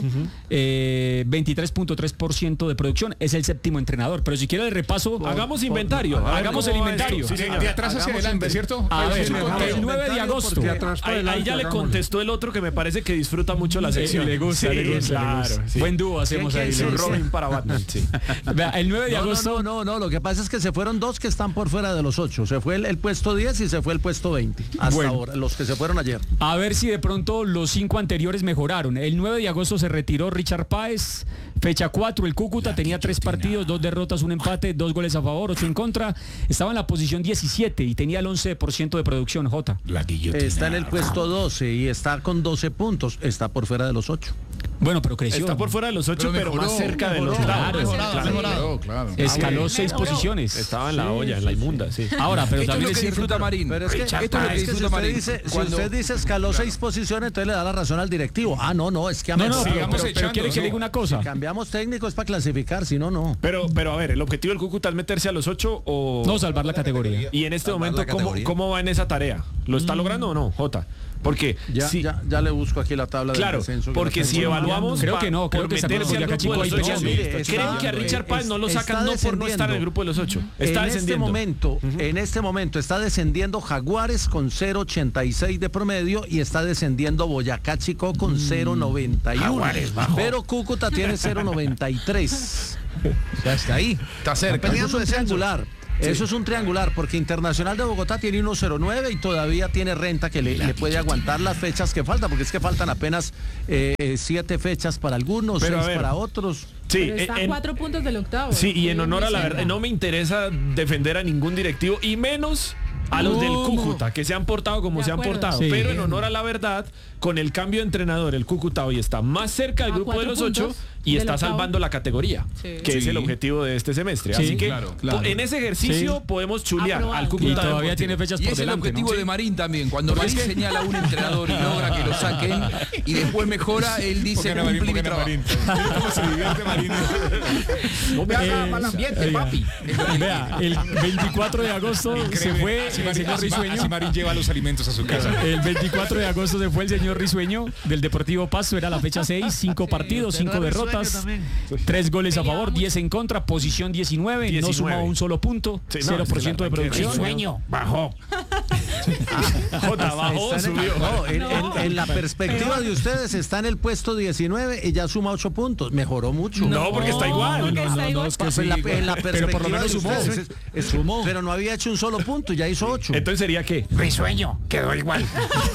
23.3% de producción. Es el 7º entrenador. Pero si quiere el repaso, hagamos inventario. Hagamos el inventario. De atrás hacia adelante, ¿cierto? A ver, el 9 de agosto. Ahí ya le contestó el otro que me parece que disfruta mucho la sección. Le gusta. Claro. Buen dúo hacemos ahí. Robin para Batman. El 9 de agosto. No, lo que pasa es que se fueron 2 que están por fuera de los 8. Se fue el puesto 10 y se fue el puesto 20. Hasta ahora, los que se fueron ayer. A ver si de pronto los 5 anteriores mejoraron. El 9 de agosto se retiró Richard Páez. Fecha 4, el Cúcuta tenía 3 partidos, 2 derrotas, 1 empate, 2 goles a favor, 8 en contra. Estaba en la posición 17 y tenía el 11% de producción, Jota. La guillotina. Está en el puesto 12 y está con 12 puntos. Está por fuera de los 8. Bueno, pero creció. Está por fuera de los 8, pero más cerca de los lados. Claro. Escaló 6 posiciones. Estaba en la olla, en la inmunda, sí. Ahora, pero también es disfruta Marín. Pero es que si usted dice escaló 6 posiciones, entonces le da la razón al directivo. No, es que pero quiere que le diga una cosa. Si cambiamos técnicos para clasificar, si no. Pero a ver, ¿el objetivo del Cúcuta es meterse a los 8 o...? No, salvar la categoría. Y en este momento, ¿cómo va en esa tarea? ¿Lo está logrando o no, Jota? Porque ya le busco aquí la tabla del descenso. Porque si evaluamos, creo que no, creo que meterse al grupo de los 8, creo que a Richard Páez no lo sacan no por no estar en el grupo de los 8. Está descendiendo. En este momento está descendiendo Jaguares con 0.86 de promedio y está descendiendo Boyacá Chicó con 0.91. Pero Cúcuta tiene 0.93. Ya está ahí. Está cerca. Eso es un triangular. Sí. Eso es un triangular, porque Internacional de Bogotá tiene 1.09 y todavía tiene Renta que le puede aguantar las fechas que faltan, porque es que faltan apenas 7 fechas para algunos, 6 para otros. Sí, pero está a 4 puntos del octavo. Sí, y en honor a la verdad, no me interesa defender a ningún directivo, y menos a los del Cúcuta, que se han portado como se han portado. Sí. Pero en honor a la verdad, con el cambio de entrenador, el Cúcuta hoy está más cerca del grupo de los 8 y está salvando la categoría, que es el objetivo de este semestre. Así que en ese ejercicio podemos chulear al Cúcuta. Y todavía tiene fechas por delante. Y es el objetivo de Marín también. Cuando Marín señala a un entrenador y logra que lo saquen y después mejora, él dice cumplí mi trabajo. ¿Cómo se divierte Marín? No me haga mal ambiente, papi. Vea, el 24 de agosto se fue el señor Risueño. Así Marín lleva los alimentos a su casa. El 24 de agosto se fue el señor Risueño del Deportivo Pasto, era la fecha 6, 5 partidos, 5 derrotas, 3 goles a favor, 10 en contra, posición 19, no sumó un solo punto, 0% de producción. Risueño bajó. Bajó, subió. En la perspectiva de ustedes está en el puesto 19 y ya suma 8 puntos. Mejoró mucho. No, porque está igual. No, es que sí, en la perspectiva pero por lo menos de sumó. ustedes, sumó. Pero no había hecho un solo punto, ya hizo 8. Entonces sería ¿qué? Risueño, quedó igual.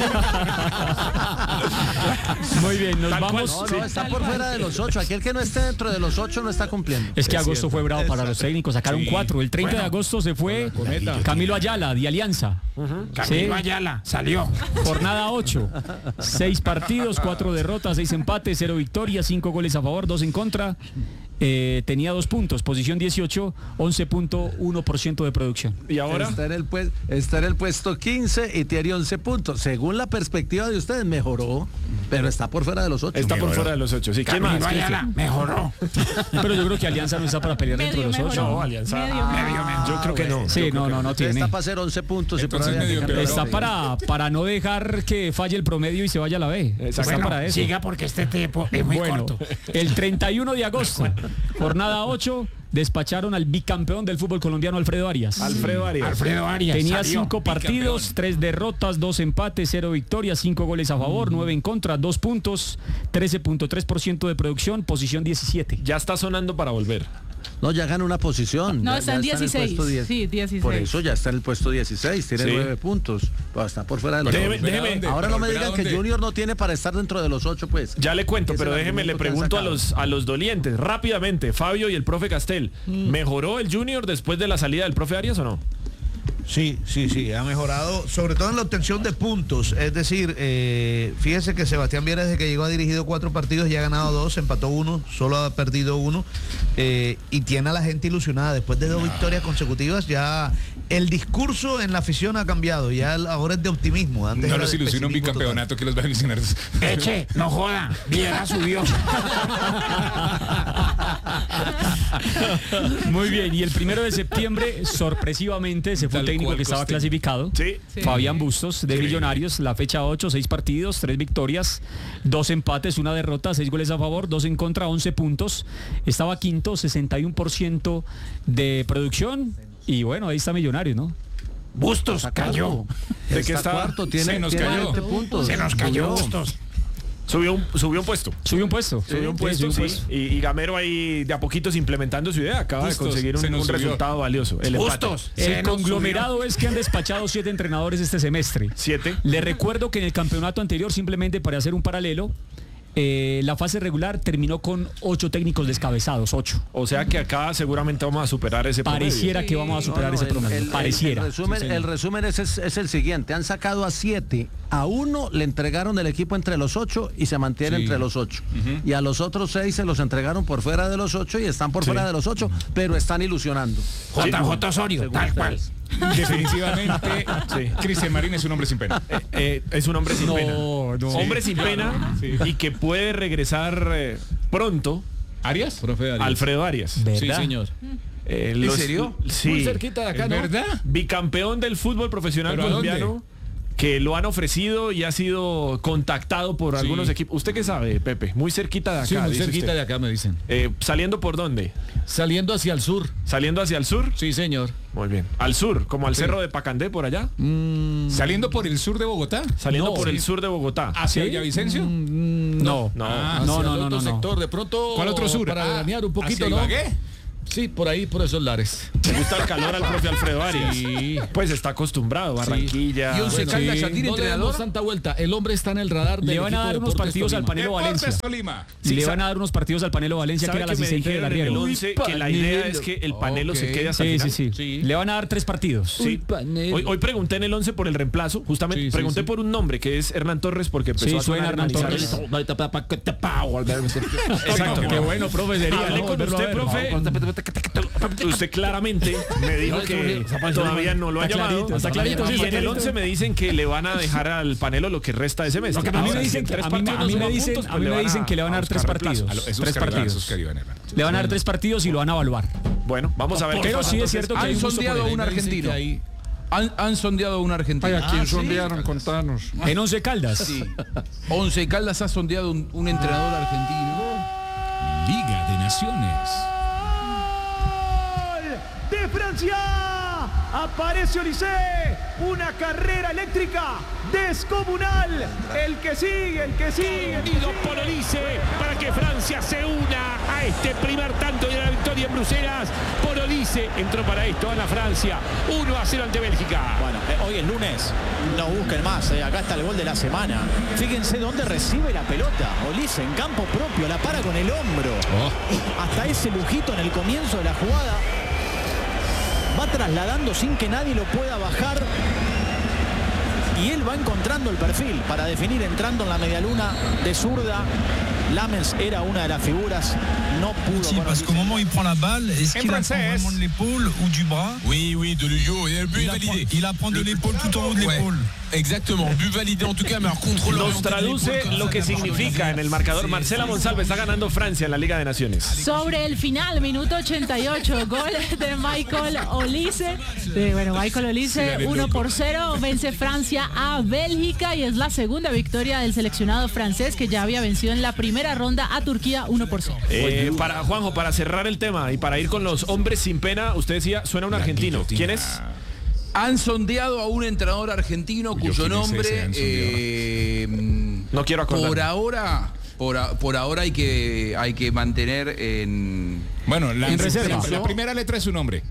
Muy bien, nos vamos. No, está por fuera de los 8. Aquel que no esté dentro de los 8 no está cumpliendo. Es que agosto fue bravo para los técnicos, sacaron 4. El 30 de agosto se fue Camilo Ayala, de Alianza. Camilo Ayala, salió. Jornada 8. 6 partidos, 4 derrotas, 6 empates, 0 victorias, 5 goles a favor, 2 en contra. Tenía 2 puntos, posición 18, 11.1% de producción. Y ahora está en el puesto 15 y tiene 11 puntos. Según la perspectiva de ustedes, mejoró, pero está por fuera de los 8. Está por fuera de los 8. Sí, ¿qué más? Mejoró. Pero yo creo que Alianza no está para pelear dentro de los 8. No, Alianza. Medio. Yo creo que no. Sí, no tiene. Está para hacer 11 puntos. Está para no dejar que falle el promedio y se vaya a la B. Está para eso. Siga porque este tiempo es muy corto. El 31 de agosto. Jornada 8, despacharon al bicampeón del fútbol colombiano, Alfredo Arias. Alfredo Arias. Tenía 5 partidos, 3 derrotas, 2 empates, 0 victorias, 5 goles a favor, 9 en contra, 2 puntos, 13.3% de producción, posición 17. Ya está sonando para volver. No, ya gana una posición. No, está en 16. Sí, 16. Por eso ya está en el puesto 16, tiene 9 puntos. Está por fuera de los 8. Ahora no me digan que Junior no tiene para estar dentro de los 8, pues. Ya le cuento, pero déjeme, le pregunto a los dolientes, rápidamente, Fabio y el profe Castel, ¿mejoró el Junior después de la salida del profe Arias o no? Sí, ha mejorado, sobre todo en la obtención de puntos. Es decir, fíjese que Sebastián Viera, desde que llegó, ha dirigido 4 partidos, ya ha ganado 2, empató 1, solo ha perdido 1, y tiene a la gente ilusionada. Después de 2 victorias consecutivas, ya el discurso en la afición ha cambiado, ya ahora es de optimismo. Antes no los ilusiona un bicampeonato que los va a ilusionar. Eche, no joda, Viera subió. Muy bien, y el 1 de septiembre, sorpresivamente, se fue un técnico que estaba clasificado. Sí. Fabián Bustos, de Millonarios, la fecha 8, 6 partidos, 3 victorias, 2 empates, 1 derrota, 6 goles a favor, 2 en contra, 11 puntos. Estaba quinto, 61% de producción. Y bueno, ahí está Millonarios, ¿no? Bustos cayó. ¿De qué está? Cuarto, tiene 20 puntos. Se nos cayó Bustos. Subió un puesto. Subió un puesto, sí. Y Gamero ahí de a poquitos implementando su idea. Acaba de conseguir un resultado valioso. El conglomerado es que han despachado 7 entrenadores este semestre. 7. Le recuerdo que en el campeonato anterior, simplemente para hacer un paralelo, la fase regular terminó con 8 técnicos descabezados, 8. O sea que acá seguramente vamos a superar ese promedio. Pareciera que vamos a superar ese promedio. Pareciera. El resumen es el siguiente. Han sacado a 7. A 1 le entregaron el equipo entre los 8 y se mantiene entre los 8. Y a los otros 6 se los entregaron por fuera de los 8 y están por fuera de los 8, pero están ilusionando. JJ Osorio, tal cual. Definitivamente, Cristian Marín es un hombre sin pena. Es un hombre sin pena. Hombre sin pena y que puede regresar pronto. ¿Arias? Profe Arias. Alfredo Arias. ¿Verdad? Sí, señor. ¿En serio? Sí. Muy cerquita de acá, ¿no? ¿Verdad? Bicampeón del fútbol profesional colombiano. que lo han ofrecido y ha sido contactado por algunos equipos. ¿Usted qué sabe, Pepe? Muy cerquita de acá. Sí, muy cerquita de acá, me dicen. ¿Saliendo por dónde? Saliendo hacia el sur. ¿Saliendo hacia el sur? Sí, señor. Muy bien. ¿Al sur? ¿Como al Cerro de Pacandé por allá? ¿Saliendo por el sur de Bogotá? Saliendo por el sur de Bogotá. ¿Hacia Villavicencio? No. No. Sector, de pronto. ¿Cuál otro sur? Para veranear un poquito, ¿no? Ibagué. Sí, por ahí, por esos lares. ¿Te gusta el calor al profe Alfredo Arias? Sí. Pues está acostumbrado, Barranquilla. Y Once Caldas ya tiene entrenador. Tanta vuelta. El hombre está en el radar. Le van a dar unos partidos al Panelo Valencia. Le van a dar unos partidos al Panelo Valencia, que era el asistente de Garriero. En el 11, que la idea es que el Panelo se quede hasta el final. Sí. Le van a dar 3 partidos. Sí. Hoy pregunté en el 11 por el reemplazo. Justamente pregunté por un nombre, que es Hernán Torres, porque empezó a suena Hernán Torres. Exacto. Qué bueno, profe, sería. Hablé con usted, profe. Usted claramente me dijo que todavía no lo ha llamado. Está clarito. Y en el 11 me dicen que le van a dejar al Panelo lo que resta de semestre. A mí me dicen que le van a dar 3 partidos. 3 partidos. Le van a dar 3 partidos y lo van a evaluar. Bueno, vamos a ver. Pero sí es cierto que han sondeado a un argentino. Han sondeado a un argentino. ¿A quién sondearon? Contanos. En Once Caldas. Sí. Once Caldas ha sondeado un entrenador argentino. Liga de Naciones. De Francia aparece Olise, una carrera eléctrica descomunal, el que sigue. Ido por Olise para que Francia se una a este primer tanto de la victoria en Bruselas. Por Olise entró para esto a la Francia, 1-0 ante Bélgica. Bueno, hoy es lunes, no busquen más, acá está el gol de la semana. Fíjense dónde recibe la pelota. Olise en campo propio, la para con el hombro. Hasta ese lujito en el comienzo de la jugada. Va trasladando sin que nadie lo pueda bajar. Y él va encontrando el perfil para definir entrando en la medialuna de zurda. Lamens era una de las figuras, no pudo. Sí, parce qu'au moment où il prend la balle, est-ce qu'il apprend vraiment de l'épaule ou du bras? Oui, de l'eau. Il apprend de l'épaule tout en haut de l'épaule. Exactement, but validé en tout cas, mais contre Nos traduce lo que significa en el marcador. Marcela Monsalve, está ganando Francia en la Liga de Naciones. Sobre el final, minuto 88, gol de Michael Olise. Michael Olise, 1-0, vence Francia a Bélgica y es la segunda victoria del seleccionado francés, que ya había vencido en la primera ronda a Turquía 1-0. Para Juanjo, para cerrar el tema y para ir con los hombres sin pena, usted decía, suena un argentino. ¿Quién es? Han sondeado a un entrenador argentino cuyo nombre no quiero acordar. Por ahora hay que mantener en reserva. La primera letra es su nombre.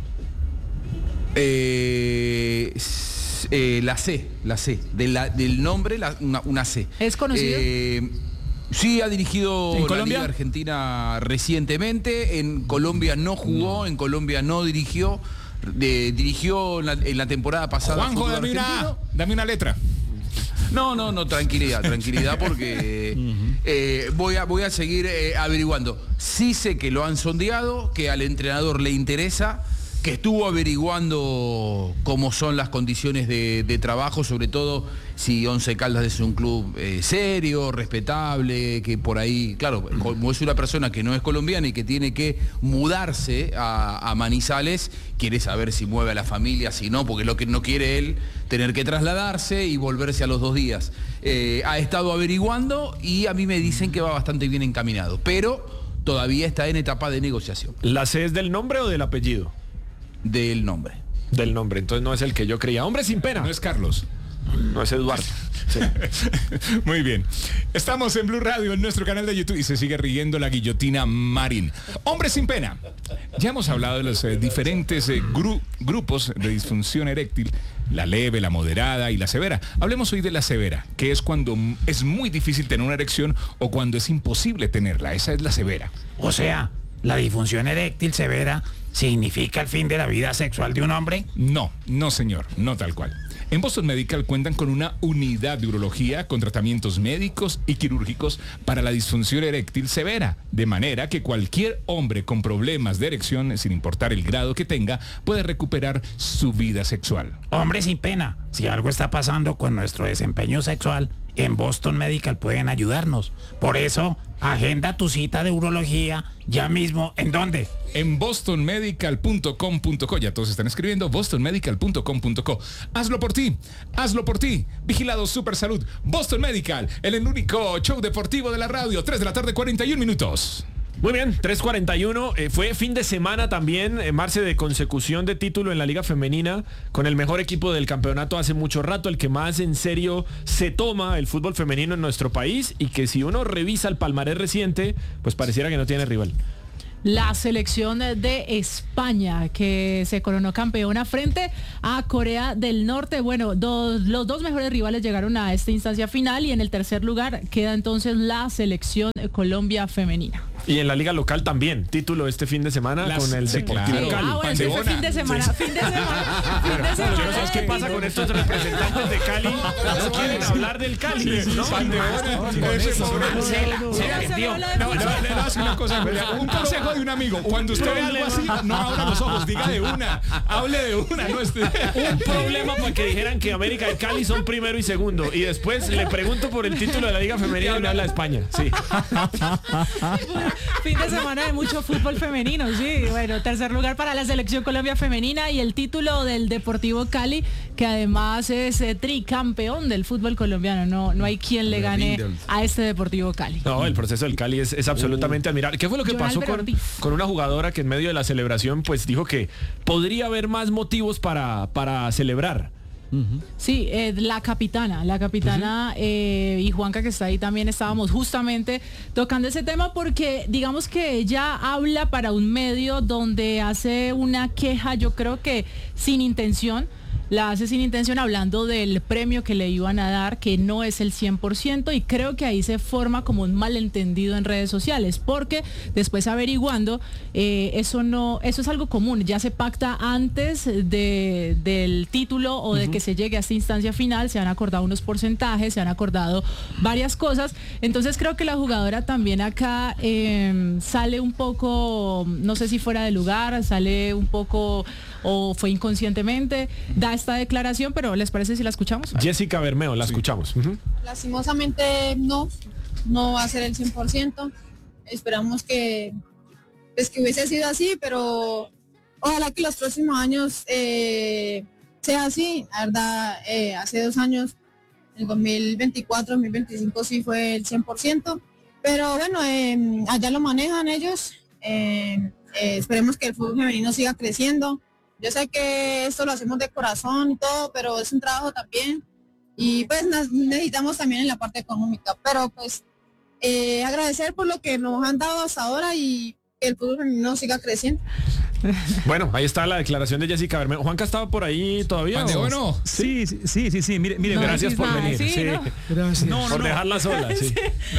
La C del nombre, una C. ¿Es conocido? Sí, ha dirigido la Liga Argentina recientemente. En Colombia no jugó, en Colombia no dirigió. Dirigió en la temporada pasada. Juanjo, dame una letra. No, tranquilidad porque voy a seguir averiguando. Sí sé que lo han sondeado, que al entrenador le interesa, que estuvo averiguando cómo son las condiciones de trabajo, sobre todo si Once Caldas es un club serio, respetable, que por ahí, claro, como es una persona que no es colombiana y que tiene que mudarse a Manizales, quiere saber si mueve a la familia, si no, porque lo que no quiere él, tener que trasladarse y volverse a los 2 días. Ha estado averiguando y a mí me dicen que va bastante bien encaminado, pero todavía está en etapa de negociación. ¿La C es del nombre o del apellido? Del nombre. Del nombre, entonces no es el que yo creía. Hombre sin pena. No es Carlos. No es Eduardo. Sí. Muy bien. Estamos en Blue Radio, en nuestro canal de YouTube, y se sigue riendo la guillotina Marín. Hombre sin pena. Ya hemos hablado de los diferentes grupos de disfunción eréctil, la leve, la moderada y la severa. Hablemos hoy de la severa, que es cuando es muy difícil tener una erección o cuando es imposible tenerla. Esa es la severa. O sea, ¿la disfunción eréctil severa significa el fin de la vida sexual de un hombre? No, señor, no tal cual. En Boston Medical cuentan con una unidad de urología con tratamientos médicos y quirúrgicos para la disfunción eréctil severa, de manera que cualquier hombre con problemas de erección, sin importar el grado que tenga, puede recuperar su vida sexual. Hombre sin pena, si algo está pasando con nuestro desempeño sexual, en Boston Medical pueden ayudarnos. Por eso, agenda tu cita de urología ya mismo. ¿En dónde? En bostonmedical.com.co. Ya todos están escribiendo bostonmedical.com.co. Hazlo por ti, hazlo por ti. Vigilado Super Salud. Boston Medical, el único show deportivo de la radio. 3 de la tarde, 41 minutos. Muy bien, 3:41. Fue fin de semana también, Marce, de consecución de título en la Liga Femenina, con el mejor equipo del campeonato hace mucho rato, el que más en serio se toma el fútbol femenino en nuestro país, y que si uno revisa el palmarés reciente, pues pareciera que no tiene rival. La selección de España, que se coronó campeona frente a Corea del Norte. Bueno, los dos mejores rivales llegaron a esta instancia final, y en el tercer lugar queda entonces la selección Colombia femenina. Y en la liga local también, título este fin de semana con el Deportivo Cali. Ah, bueno, sí fue fin de semana, fin de semana. Yo no sé qué pasa con estos representantes de Cali, no quieren hablar del Cali, ¿no? Un consejo de un amigo: cuando usted vea algo así, no abra los ojos, diga de una, hable de una, no esté. Un problema para que dijeran que América y Cali son primero y segundo, y después le pregunto por el título de la Liga Femenina y me habla de España. Sí. Fin de semana de mucho fútbol femenino, sí. Bueno, tercer lugar para la selección Colombia femenina, y el título del Deportivo Cali, que además es tricampeón del fútbol colombiano. No hay quien le gane a este Deportivo Cali. No, el proceso del Cali es absolutamente admirable. ¿Qué fue lo que pasó con una jugadora que en medio de la celebración pues dijo que podría haber más motivos para celebrar? Sí, la capitana y Juanca, que está ahí, también estábamos justamente tocando ese tema, porque digamos que ella habla para un medio donde hace una queja, yo creo que sin intención, hablando del premio que le iban a dar, que no es el 100%, y creo que ahí se forma como un malentendido en redes sociales, porque después averiguando, eso es algo común, ya se pacta antes del título o de que se llegue a esta instancia final, se han acordado unos porcentajes, se han acordado varias cosas. Entonces creo que la jugadora también acá sale un poco, no sé si fuera de lugar, sale un poco o fue inconscientemente, da esta declaración, pero ¿les parece si la escuchamos? Jessica Bermeo, la escuchamos. Lastimosamente no va a ser el 100%. Esperamos que hubiese sido así, pero ojalá que los próximos años sea así. La verdad, hace 2 años, el 2024, 2025 sí fue el 100%, pero bueno, allá lo manejan ellos. Esperemos que el fútbol femenino siga creciendo. Yo sé que esto lo hacemos de corazón y todo, pero es un trabajo también, y pues necesitamos también en la parte económica, pero pues agradecer por lo que nos han dado hasta ahora y que el fútbol femenino siga creciendo. Bueno, ahí está la declaración de Jessica Bermeo. ¿Juanca estaba por ahí todavía? Bueno, sí. Mire, gracias por venir. Sí. Gracias. Por dejarla sola. Sí.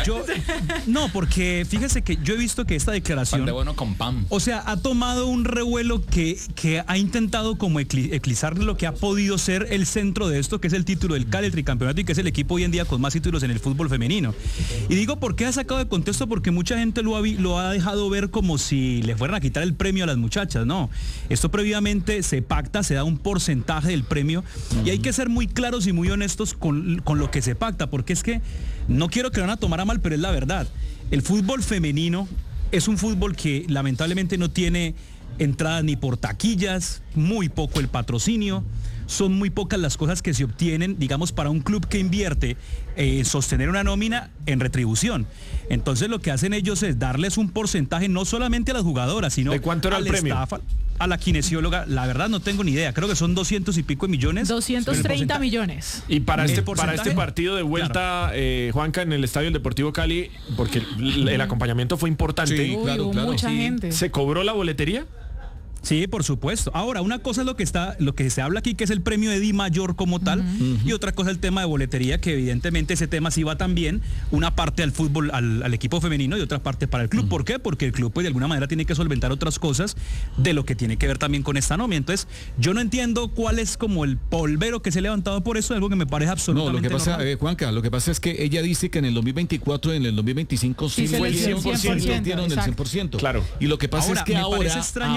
Porque fíjese que yo he visto que esta declaración, pan de bueno con pan, o sea, ha tomado un revuelo que ha intentado como eclipsar lo que ha podido ser el centro de esto, que es el título del Cali, el tricampeonato, y que es el equipo hoy en día con más títulos en el fútbol femenino. Y digo, ¿por qué ha sacado de contexto? Porque mucha gente lo ha dejado ver como si le fueran a quitar el premio a las muchachas. No, esto previamente se pacta, se da un porcentaje del premio, y hay que ser muy claros y muy honestos con lo que se pacta, porque es que no quiero que lo van a tomar a mal, pero es la verdad. El fútbol femenino es un fútbol que lamentablemente no tiene entradas ni por taquillas, muy poco el patrocinio, son muy pocas las cosas que se obtienen, digamos, para un club que invierte sostener una nómina en retribución. Entonces lo que hacen ellos es darles un porcentaje no solamente a las jugadoras, sino ¿de cuánto era el premio? Staff, a la kinesióloga. La verdad no tengo ni idea, creo que son 200 y pico de millones. 230 millones. Y para este partido de vuelta, claro, Juanca, en el Estadio del Deportivo Cali, porque el acompañamiento fue importante. Sí, claro. Mucha gente. ¿Se cobró la boletería? Sí, por supuesto. Ahora, una cosa es lo que se habla aquí, que es el premio de Di Mayor como tal, y otra cosa el tema de boletería, que evidentemente ese tema sí va también, una parte al fútbol, al equipo femenino, y otra parte para el club. ¿Por qué? Porque el club pues de alguna manera tiene que solventar otras cosas de lo que tiene que ver también con esta nómina. Entonces, yo no entiendo cuál es como el polvero que se ha levantado por eso, algo que me parece absolutamente normal. No, lo que pasa, Juanca, lo que pasa es que ella dice que en el 2024 y en el 2025 sí fue el 100%, dieron el 100%. Claro. Y lo que pasa es que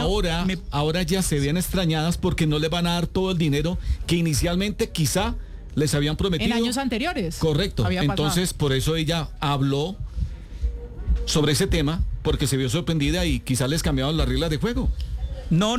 ahora ya se ven extrañadas porque no le van a dar todo el dinero que inicialmente quizá les habían prometido. En años anteriores. Correcto. Entonces, por eso ella habló sobre ese tema, porque se vio sorprendida y quizás les cambiaron las reglas de juego. No,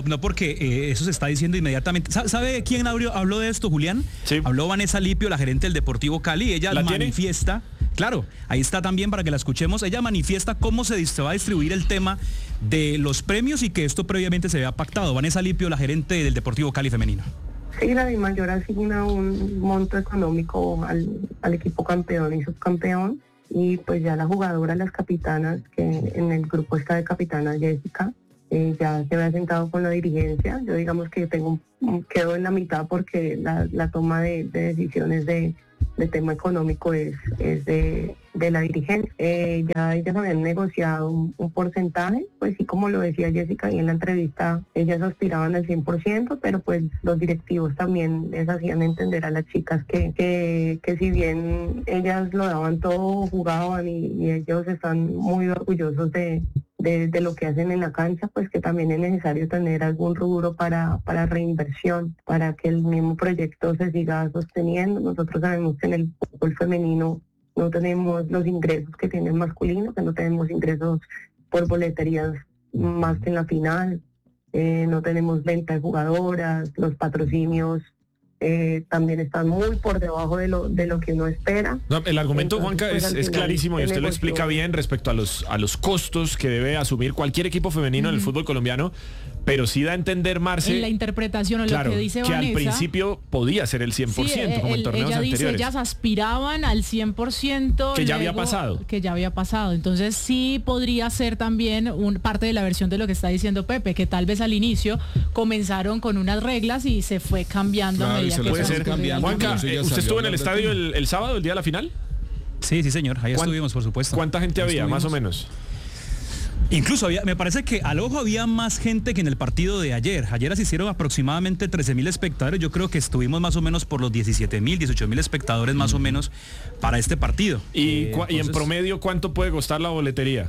porque eso se está diciendo inmediatamente. ¿Sabe quién habló de esto, Julián? Sí. Habló Vanessa Lipio, la gerente del Deportivo Cali. Ella manifiesta, claro, ahí está también para que la escuchemos. Ella manifiesta cómo se va a distribuir el tema de los premios y que esto previamente se había pactado. Vanessa Lipio, la gerente del Deportivo Cali femenino. Sí, la DIMAYOR asigna un monto económico al equipo campeón y subcampeón. Y pues ya la jugadora, las capitanas, que en el grupo está de capitana Jessica, ya se había sentado con la dirigencia. Yo digamos que quedo en la mitad porque la toma de decisiones de tema económico es de la dirigencia. Ya ellas habían negociado un porcentaje, pues sí, como lo decía Jessica ahí en la entrevista, ellas aspiraban al 100%, pero pues los directivos también les hacían entender a las chicas que si bien ellas lo daban todo, jugaban y ellos están muy orgullosos de lo que hacen en la cancha, pues que también es necesario tener algún rubro para reinversión, para que el mismo proyecto se siga sosteniendo. Nosotros sabemos que en el fútbol femenino no tenemos los ingresos que tiene el masculino, que no tenemos ingresos por boleterías más que en la final, no tenemos venta de jugadoras, los patrocinios también están muy por debajo de lo que uno espera. No, el argumento, entonces, Juanca, pues, es clarísimo y usted lo explica bien respecto a los costos que debe asumir cualquier equipo femenino en el fútbol colombiano, pero sí da a entender, Marce, en la interpretación o claro, lo que dice Vanessa, Vanessa, al principio podía ser el 100%, sí, como en torneos ella anteriores. dice, ellas aspiraban al 100%. Que ya había pasado. Que ya había pasado. Entonces sí podría ser también parte de la versión de lo que está diciendo Pepe, que tal vez al inicio comenzaron con unas reglas y se fue cambiando a medida que puede ser cambiando. Juanca, ¿usted estuvo en el estadio el sábado, el día de la final? Sí, señor, ahí estuvimos, por supuesto. ¿Cuánta gente había, más o menos? Incluso me parece que al ojo había más gente que en el partido de ayer. Ayer asistieron aproximadamente 13.000 espectadores. Yo creo que estuvimos más o menos por los 17.000, 18.000 espectadores más o menos para este partido. ¿Y en promedio cuánto puede costar la boletería?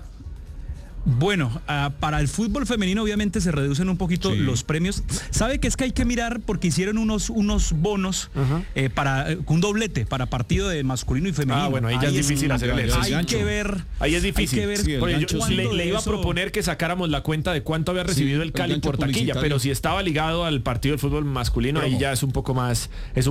Bueno, para el fútbol femenino obviamente se reducen un poquito los premios. ¿Sabe que es que hay que mirar porque hicieron unos bonos para un doblete para partido de masculino y femenino? Bueno, ahí ya es difícil hacerle eso. Hay que ver. Ahí es difícil. Hay que ver yo le iba a proponer que sacáramos la cuenta de cuánto había recibido el Cali por taquilla, pero si estaba ligado al partido del fútbol masculino, ahí ya es un poco más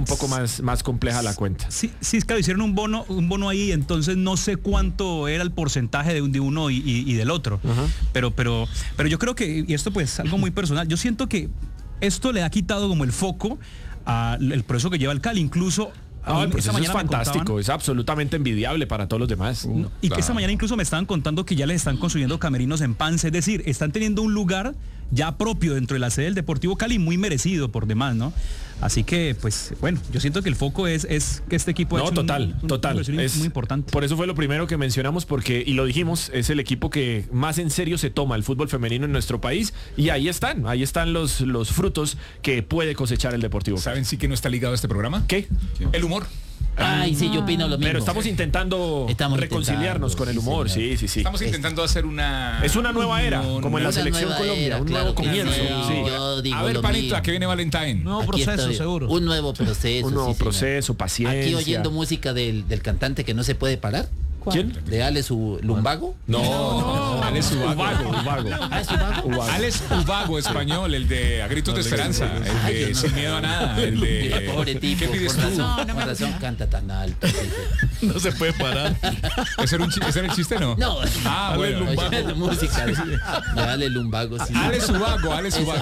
compleja la cuenta. Sí, es que hicieron un bono ahí, entonces no sé cuánto era el porcentaje de uno y del otro. Pero yo creo que, y esto pues algo muy personal, yo siento que esto le ha quitado como el foco al proceso que lleva el Cali, incluso el proceso es fantástico, es absolutamente envidiable para todos los demás. Y que esta mañana incluso me estaban contando que ya les están construyendo camerinos en Pance, es decir, están teniendo un lugar ya propio dentro de la sede del Deportivo Cali, muy merecido por demás, ¿no? Así que, pues, bueno, yo siento que el foco es que este equipo total. Es muy importante. Por eso fue lo primero que mencionamos, porque, y lo dijimos, es el equipo que más en serio se toma el fútbol femenino en nuestro país, y ahí están los frutos que puede cosechar el Deportivo Cali. ¿Saben sí que no está ligado a este programa? ¿Qué? El humor. Ay, sí, yo opino lo mismo. Pero estamos intentando reconciliarnos con el humor, sí. Estamos intentando hacer una... Es una nueva era, como en la selección Colombia, un nuevo comienzo. A ver, Panito, ¿a qué viene Valentine? Nuevo proceso, seguro. Un nuevo proceso. Un nuevo proceso, paciencia. Aquí oyendo música del cantante que no se puede parar. ¿Quién? ¿De Alex Lumbago? No. Alex Ubago. Alex Ubago, español, el de A Gritos de Esperanza, el de Sin Miedo a Nada, el de... Pobre tipo, ¿qué pides tú? Con razón canta tan alto. No se puede parar. ¿Ese era el chiste, no? No. Bueno. Música de Alex Lumbago. Sí. Alex Ubago.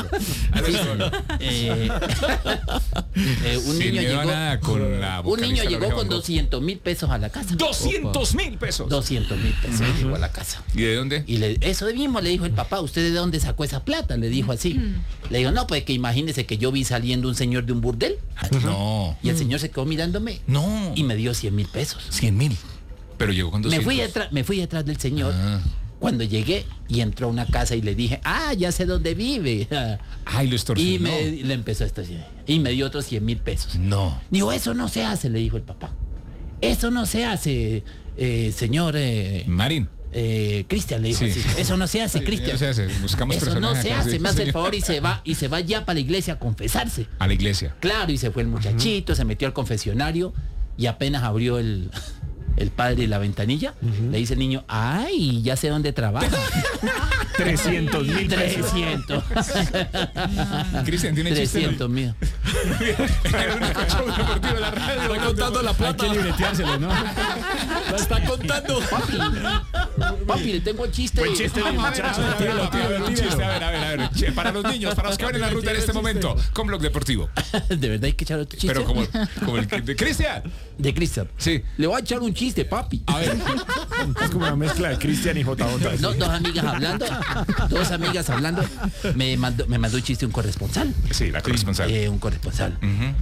Un niño llegó con 200,000 pesos a la casa. 200,000 pesos. 200,000 pesos llegó a la casa. ¿Y de dónde? Y eso mismo le dijo el papá, ¿usted de dónde sacó esa plata? Le dijo así. Le dijo, no, pues que imagínese que yo vi saliendo un señor de un burdel. No. Y el señor se quedó mirándome. No. Y me dio 100,000 pesos. 100,000. Pero llegó con 200. Me fui detrás del señor. Cuando llegué y entró a una casa y le dije, ya sé dónde vive. Ay, lo extorsionó. Y le empezó a extorsionar. Y me dio otros 100,000 pesos. No. Digo, eso no se hace, le dijo el papá. Eso no se hace, señor... Marín. Cristian, le dijo así. Eso no se hace, Cristian. No se hace. Buscamos eso no personajes se acá, hace, sí, me hace el señor. favor y se va ya para la iglesia a confesarse. A la iglesia. Claro, y se fue el muchachito, se metió al confesionario y apenas abrió el padre la ventanilla, le dice el niño, ay, ya sé dónde trabaja. 300,000 pesos. 300. Cristian, ¿tiene chiste? 300,000. Está contando la plata. Hay que libreteárselo, ¿no? La está contando. Papi, le tengo el chiste. Buen chiste, muchacho. Un chiste, a ver. Che, para los niños, para los que van en la ruta en este momento, con Blog Deportivo. De verdad hay que echar otro chiste. Pero como el de Cristian. De Cristian. Sí. Le voy a echar un chiste, papi. A ver. Es como una mezcla de Cristian y JJ. No, dos amigas hablando, me mandó un chiste un corresponsal. Sí, la corresponsal. Un corresponsal.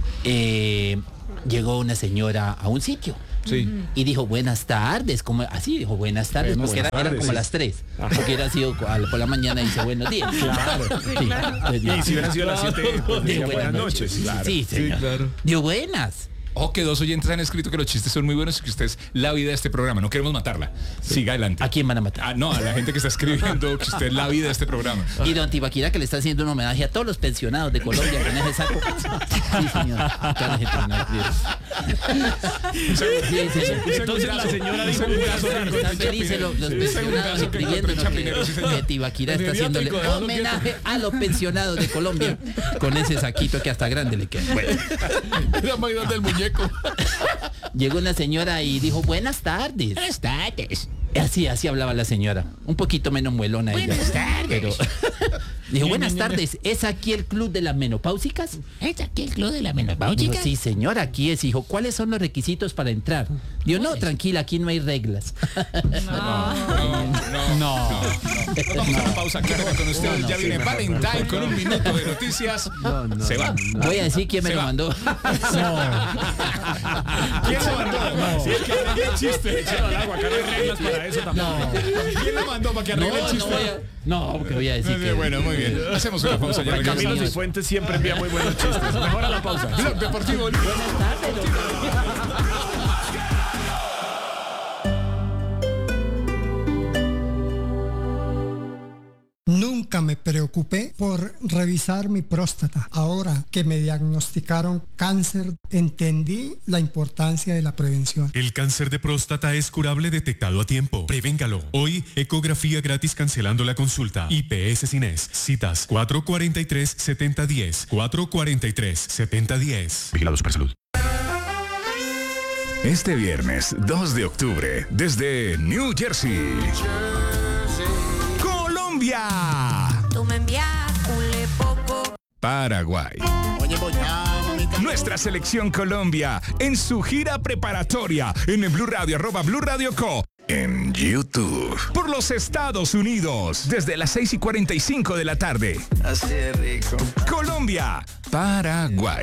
Llegó una señora a un sitio. Sí. Y dijo, buenas tardes, como así dijo, buenas tardes, porque eran como las 3. Porque era sido por la mañana y dice buenos días. Claro. Y si hubiera sido las 7, pues decía buenas noches. Claro. Sí, claro. Dio buenas. Que 2 oyentes han escrito que los chistes son muy buenos y que usted es la vida de este programa. No queremos matarla. Siga adelante. ¿A quién van a matar? No, a la gente que está escribiendo que usted es la vida de este programa. Y don Tibaquira que le está haciendo un homenaje a todos los pensionados de Colombia con ese saco. Sí, señor. Entonces la señora dijo están felices los pensionados escribiendo que Tibaquira está haciéndole homenaje a los pensionados de Colombia con ese saquito que hasta grande le queda. La mayor del muñeco. Llegó una señora y dijo, buenas tardes. Buenas tardes. Así hablaba la señora. Un poquito menos muelona ella. Buenas tardes. Pero dijo, buenas tardes. ¿Es aquí el club de las menopáusicas? ¿Es aquí el club de la menopáusica? Dijo, sí, señora, aquí es. Dijo, ¿cuáles son los requisitos para entrar? Dijo, no, tranquila, aquí no hay reglas. No. Vamos a una pausa. Quédate con ustedes. Ya viene Valentine con un minuto de noticias. Se va. Voy a decir quién me lo mandó. ¿Quién se mandó? Si es que arregle el chiste. Échalo al agua, acá no hay reglas para eso tampoco. ¿Quién lo mandó para que arregle el chiste? No, porque voy a decir que... Bueno, muy bien. Hacemos una pausa. Ya Camilo Cifuentes siempre envía muy buenos chistes. Mejor a la pausa. Blog Deportivo. Buenas tardes. Nunca me preocupé por revisar mi próstata. Ahora que me diagnosticaron cáncer, entendí la importancia de la prevención. El cáncer de próstata es curable detectado a tiempo. Prevéngalo. Hoy, ecografía gratis cancelando la consulta. IPS Cines. Citas 443-7010. 443-7010. Vigilado Supersalud. Este viernes 2 de octubre, desde New Jersey, Colombia, Paraguay. Nuestra selección Colombia en su gira preparatoria en el Blue Radio, @Blue Radio Co. En YouTube. Por los Estados Unidos, desde las 6:45 de la tarde. Así de rico. Colombia, Paraguay.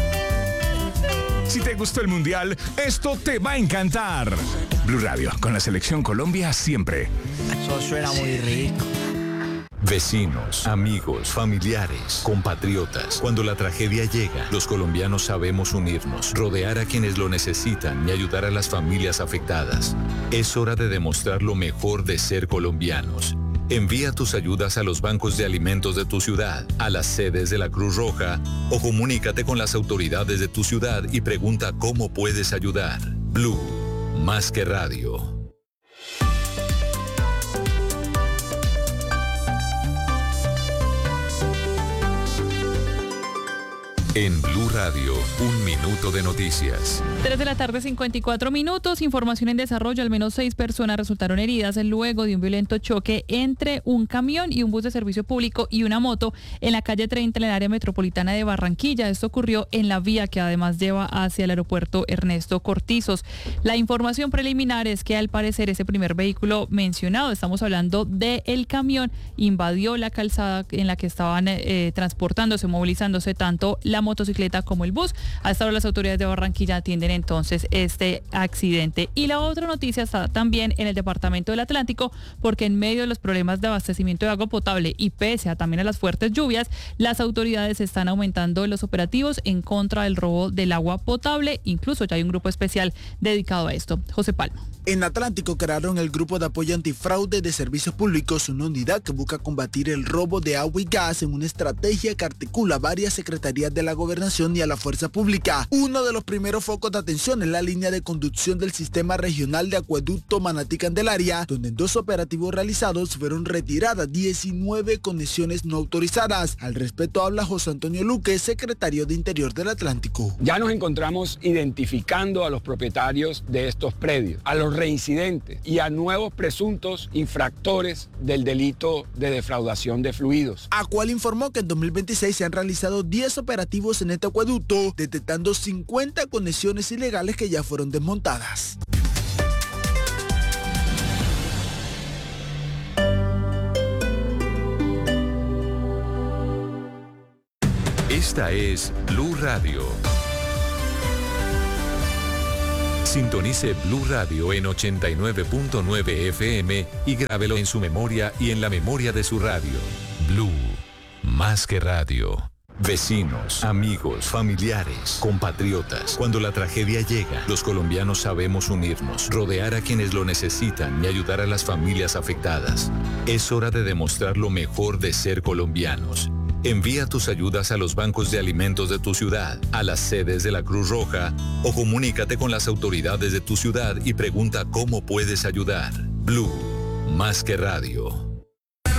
Si te gustó el Mundial, esto te va a encantar. Blue Radio, con la selección Colombia siempre. Eso suena muy rico. Vecinos, amigos, familiares, compatriotas. Cuando la tragedia llega, los colombianos sabemos unirnos, rodear a quienes lo necesitan y ayudar a las familias afectadas. Es hora de demostrar lo mejor de ser colombianos. Envía tus ayudas a los bancos de alimentos de tu ciudad, a las sedes de la Cruz Roja o comunícate con las autoridades de tu ciudad y pregunta cómo puedes ayudar. Blue, más que radio. En Blue Radio, un minuto de noticias. 3 de la tarde, 54 minutos. Información en desarrollo. Al menos 6 personas resultaron heridas luego de un violento choque entre un camión y un bus de servicio público y una moto en la calle 30 en el área metropolitana de Barranquilla. Esto ocurrió en la vía que además lleva hacia el aeropuerto Ernesto Cortizos. La información preliminar es que al parecer ese primer vehículo mencionado, estamos hablando del camión, invadió la calzada en la que estaban transportándose, movilizándose tanto la motocicleta como el bus. Hasta ahora las autoridades de Barranquilla atienden entonces este accidente. Y la otra noticia está también en el departamento del Atlántico, porque en medio de los problemas de abastecimiento de agua potable y pese a también a las fuertes lluvias, las autoridades están aumentando los operativos en contra del robo del agua potable. Incluso ya hay un grupo especial dedicado a esto. José Palma. En Atlántico crearon el Grupo de Apoyo Antifraude de Servicios Públicos, una unidad que busca combatir el robo de agua y gas en una estrategia que articula varias secretarías de la Gobernación y a la fuerza pública. Uno de los primeros focos de atención es la línea de conducción del Sistema Regional de Acueducto Manatí-Candelaria, donde en 2 operativos realizados fueron retiradas 19 conexiones no autorizadas. Al respecto habla José Antonio Luque, secretario de Interior del Atlántico. Ya nos encontramos identificando a los propietarios de estos predios, a los reincidentes y a nuevos presuntos infractores del delito de defraudación de fluidos. Acual informó que en 2026 se han realizado 10 operativos en este acueducto, detectando 50 conexiones ilegales que ya fueron desmontadas. Esta es Blue Radio. Sintonice Blue Radio en 89.9 FM y grábelo en su memoria y en la memoria de su radio. Blue, más que radio. Vecinos, amigos, familiares, compatriotas. Cuando la tragedia llega, los colombianos sabemos unirnos, rodear a quienes lo necesitan y ayudar a las familias afectadas. Es hora de demostrar lo mejor de ser colombianos. Envía tus ayudas a los bancos de alimentos de tu ciudad, a las sedes de la Cruz Roja o comunícate con las autoridades de tu ciudad y pregunta cómo puedes ayudar. Blue, más que radio.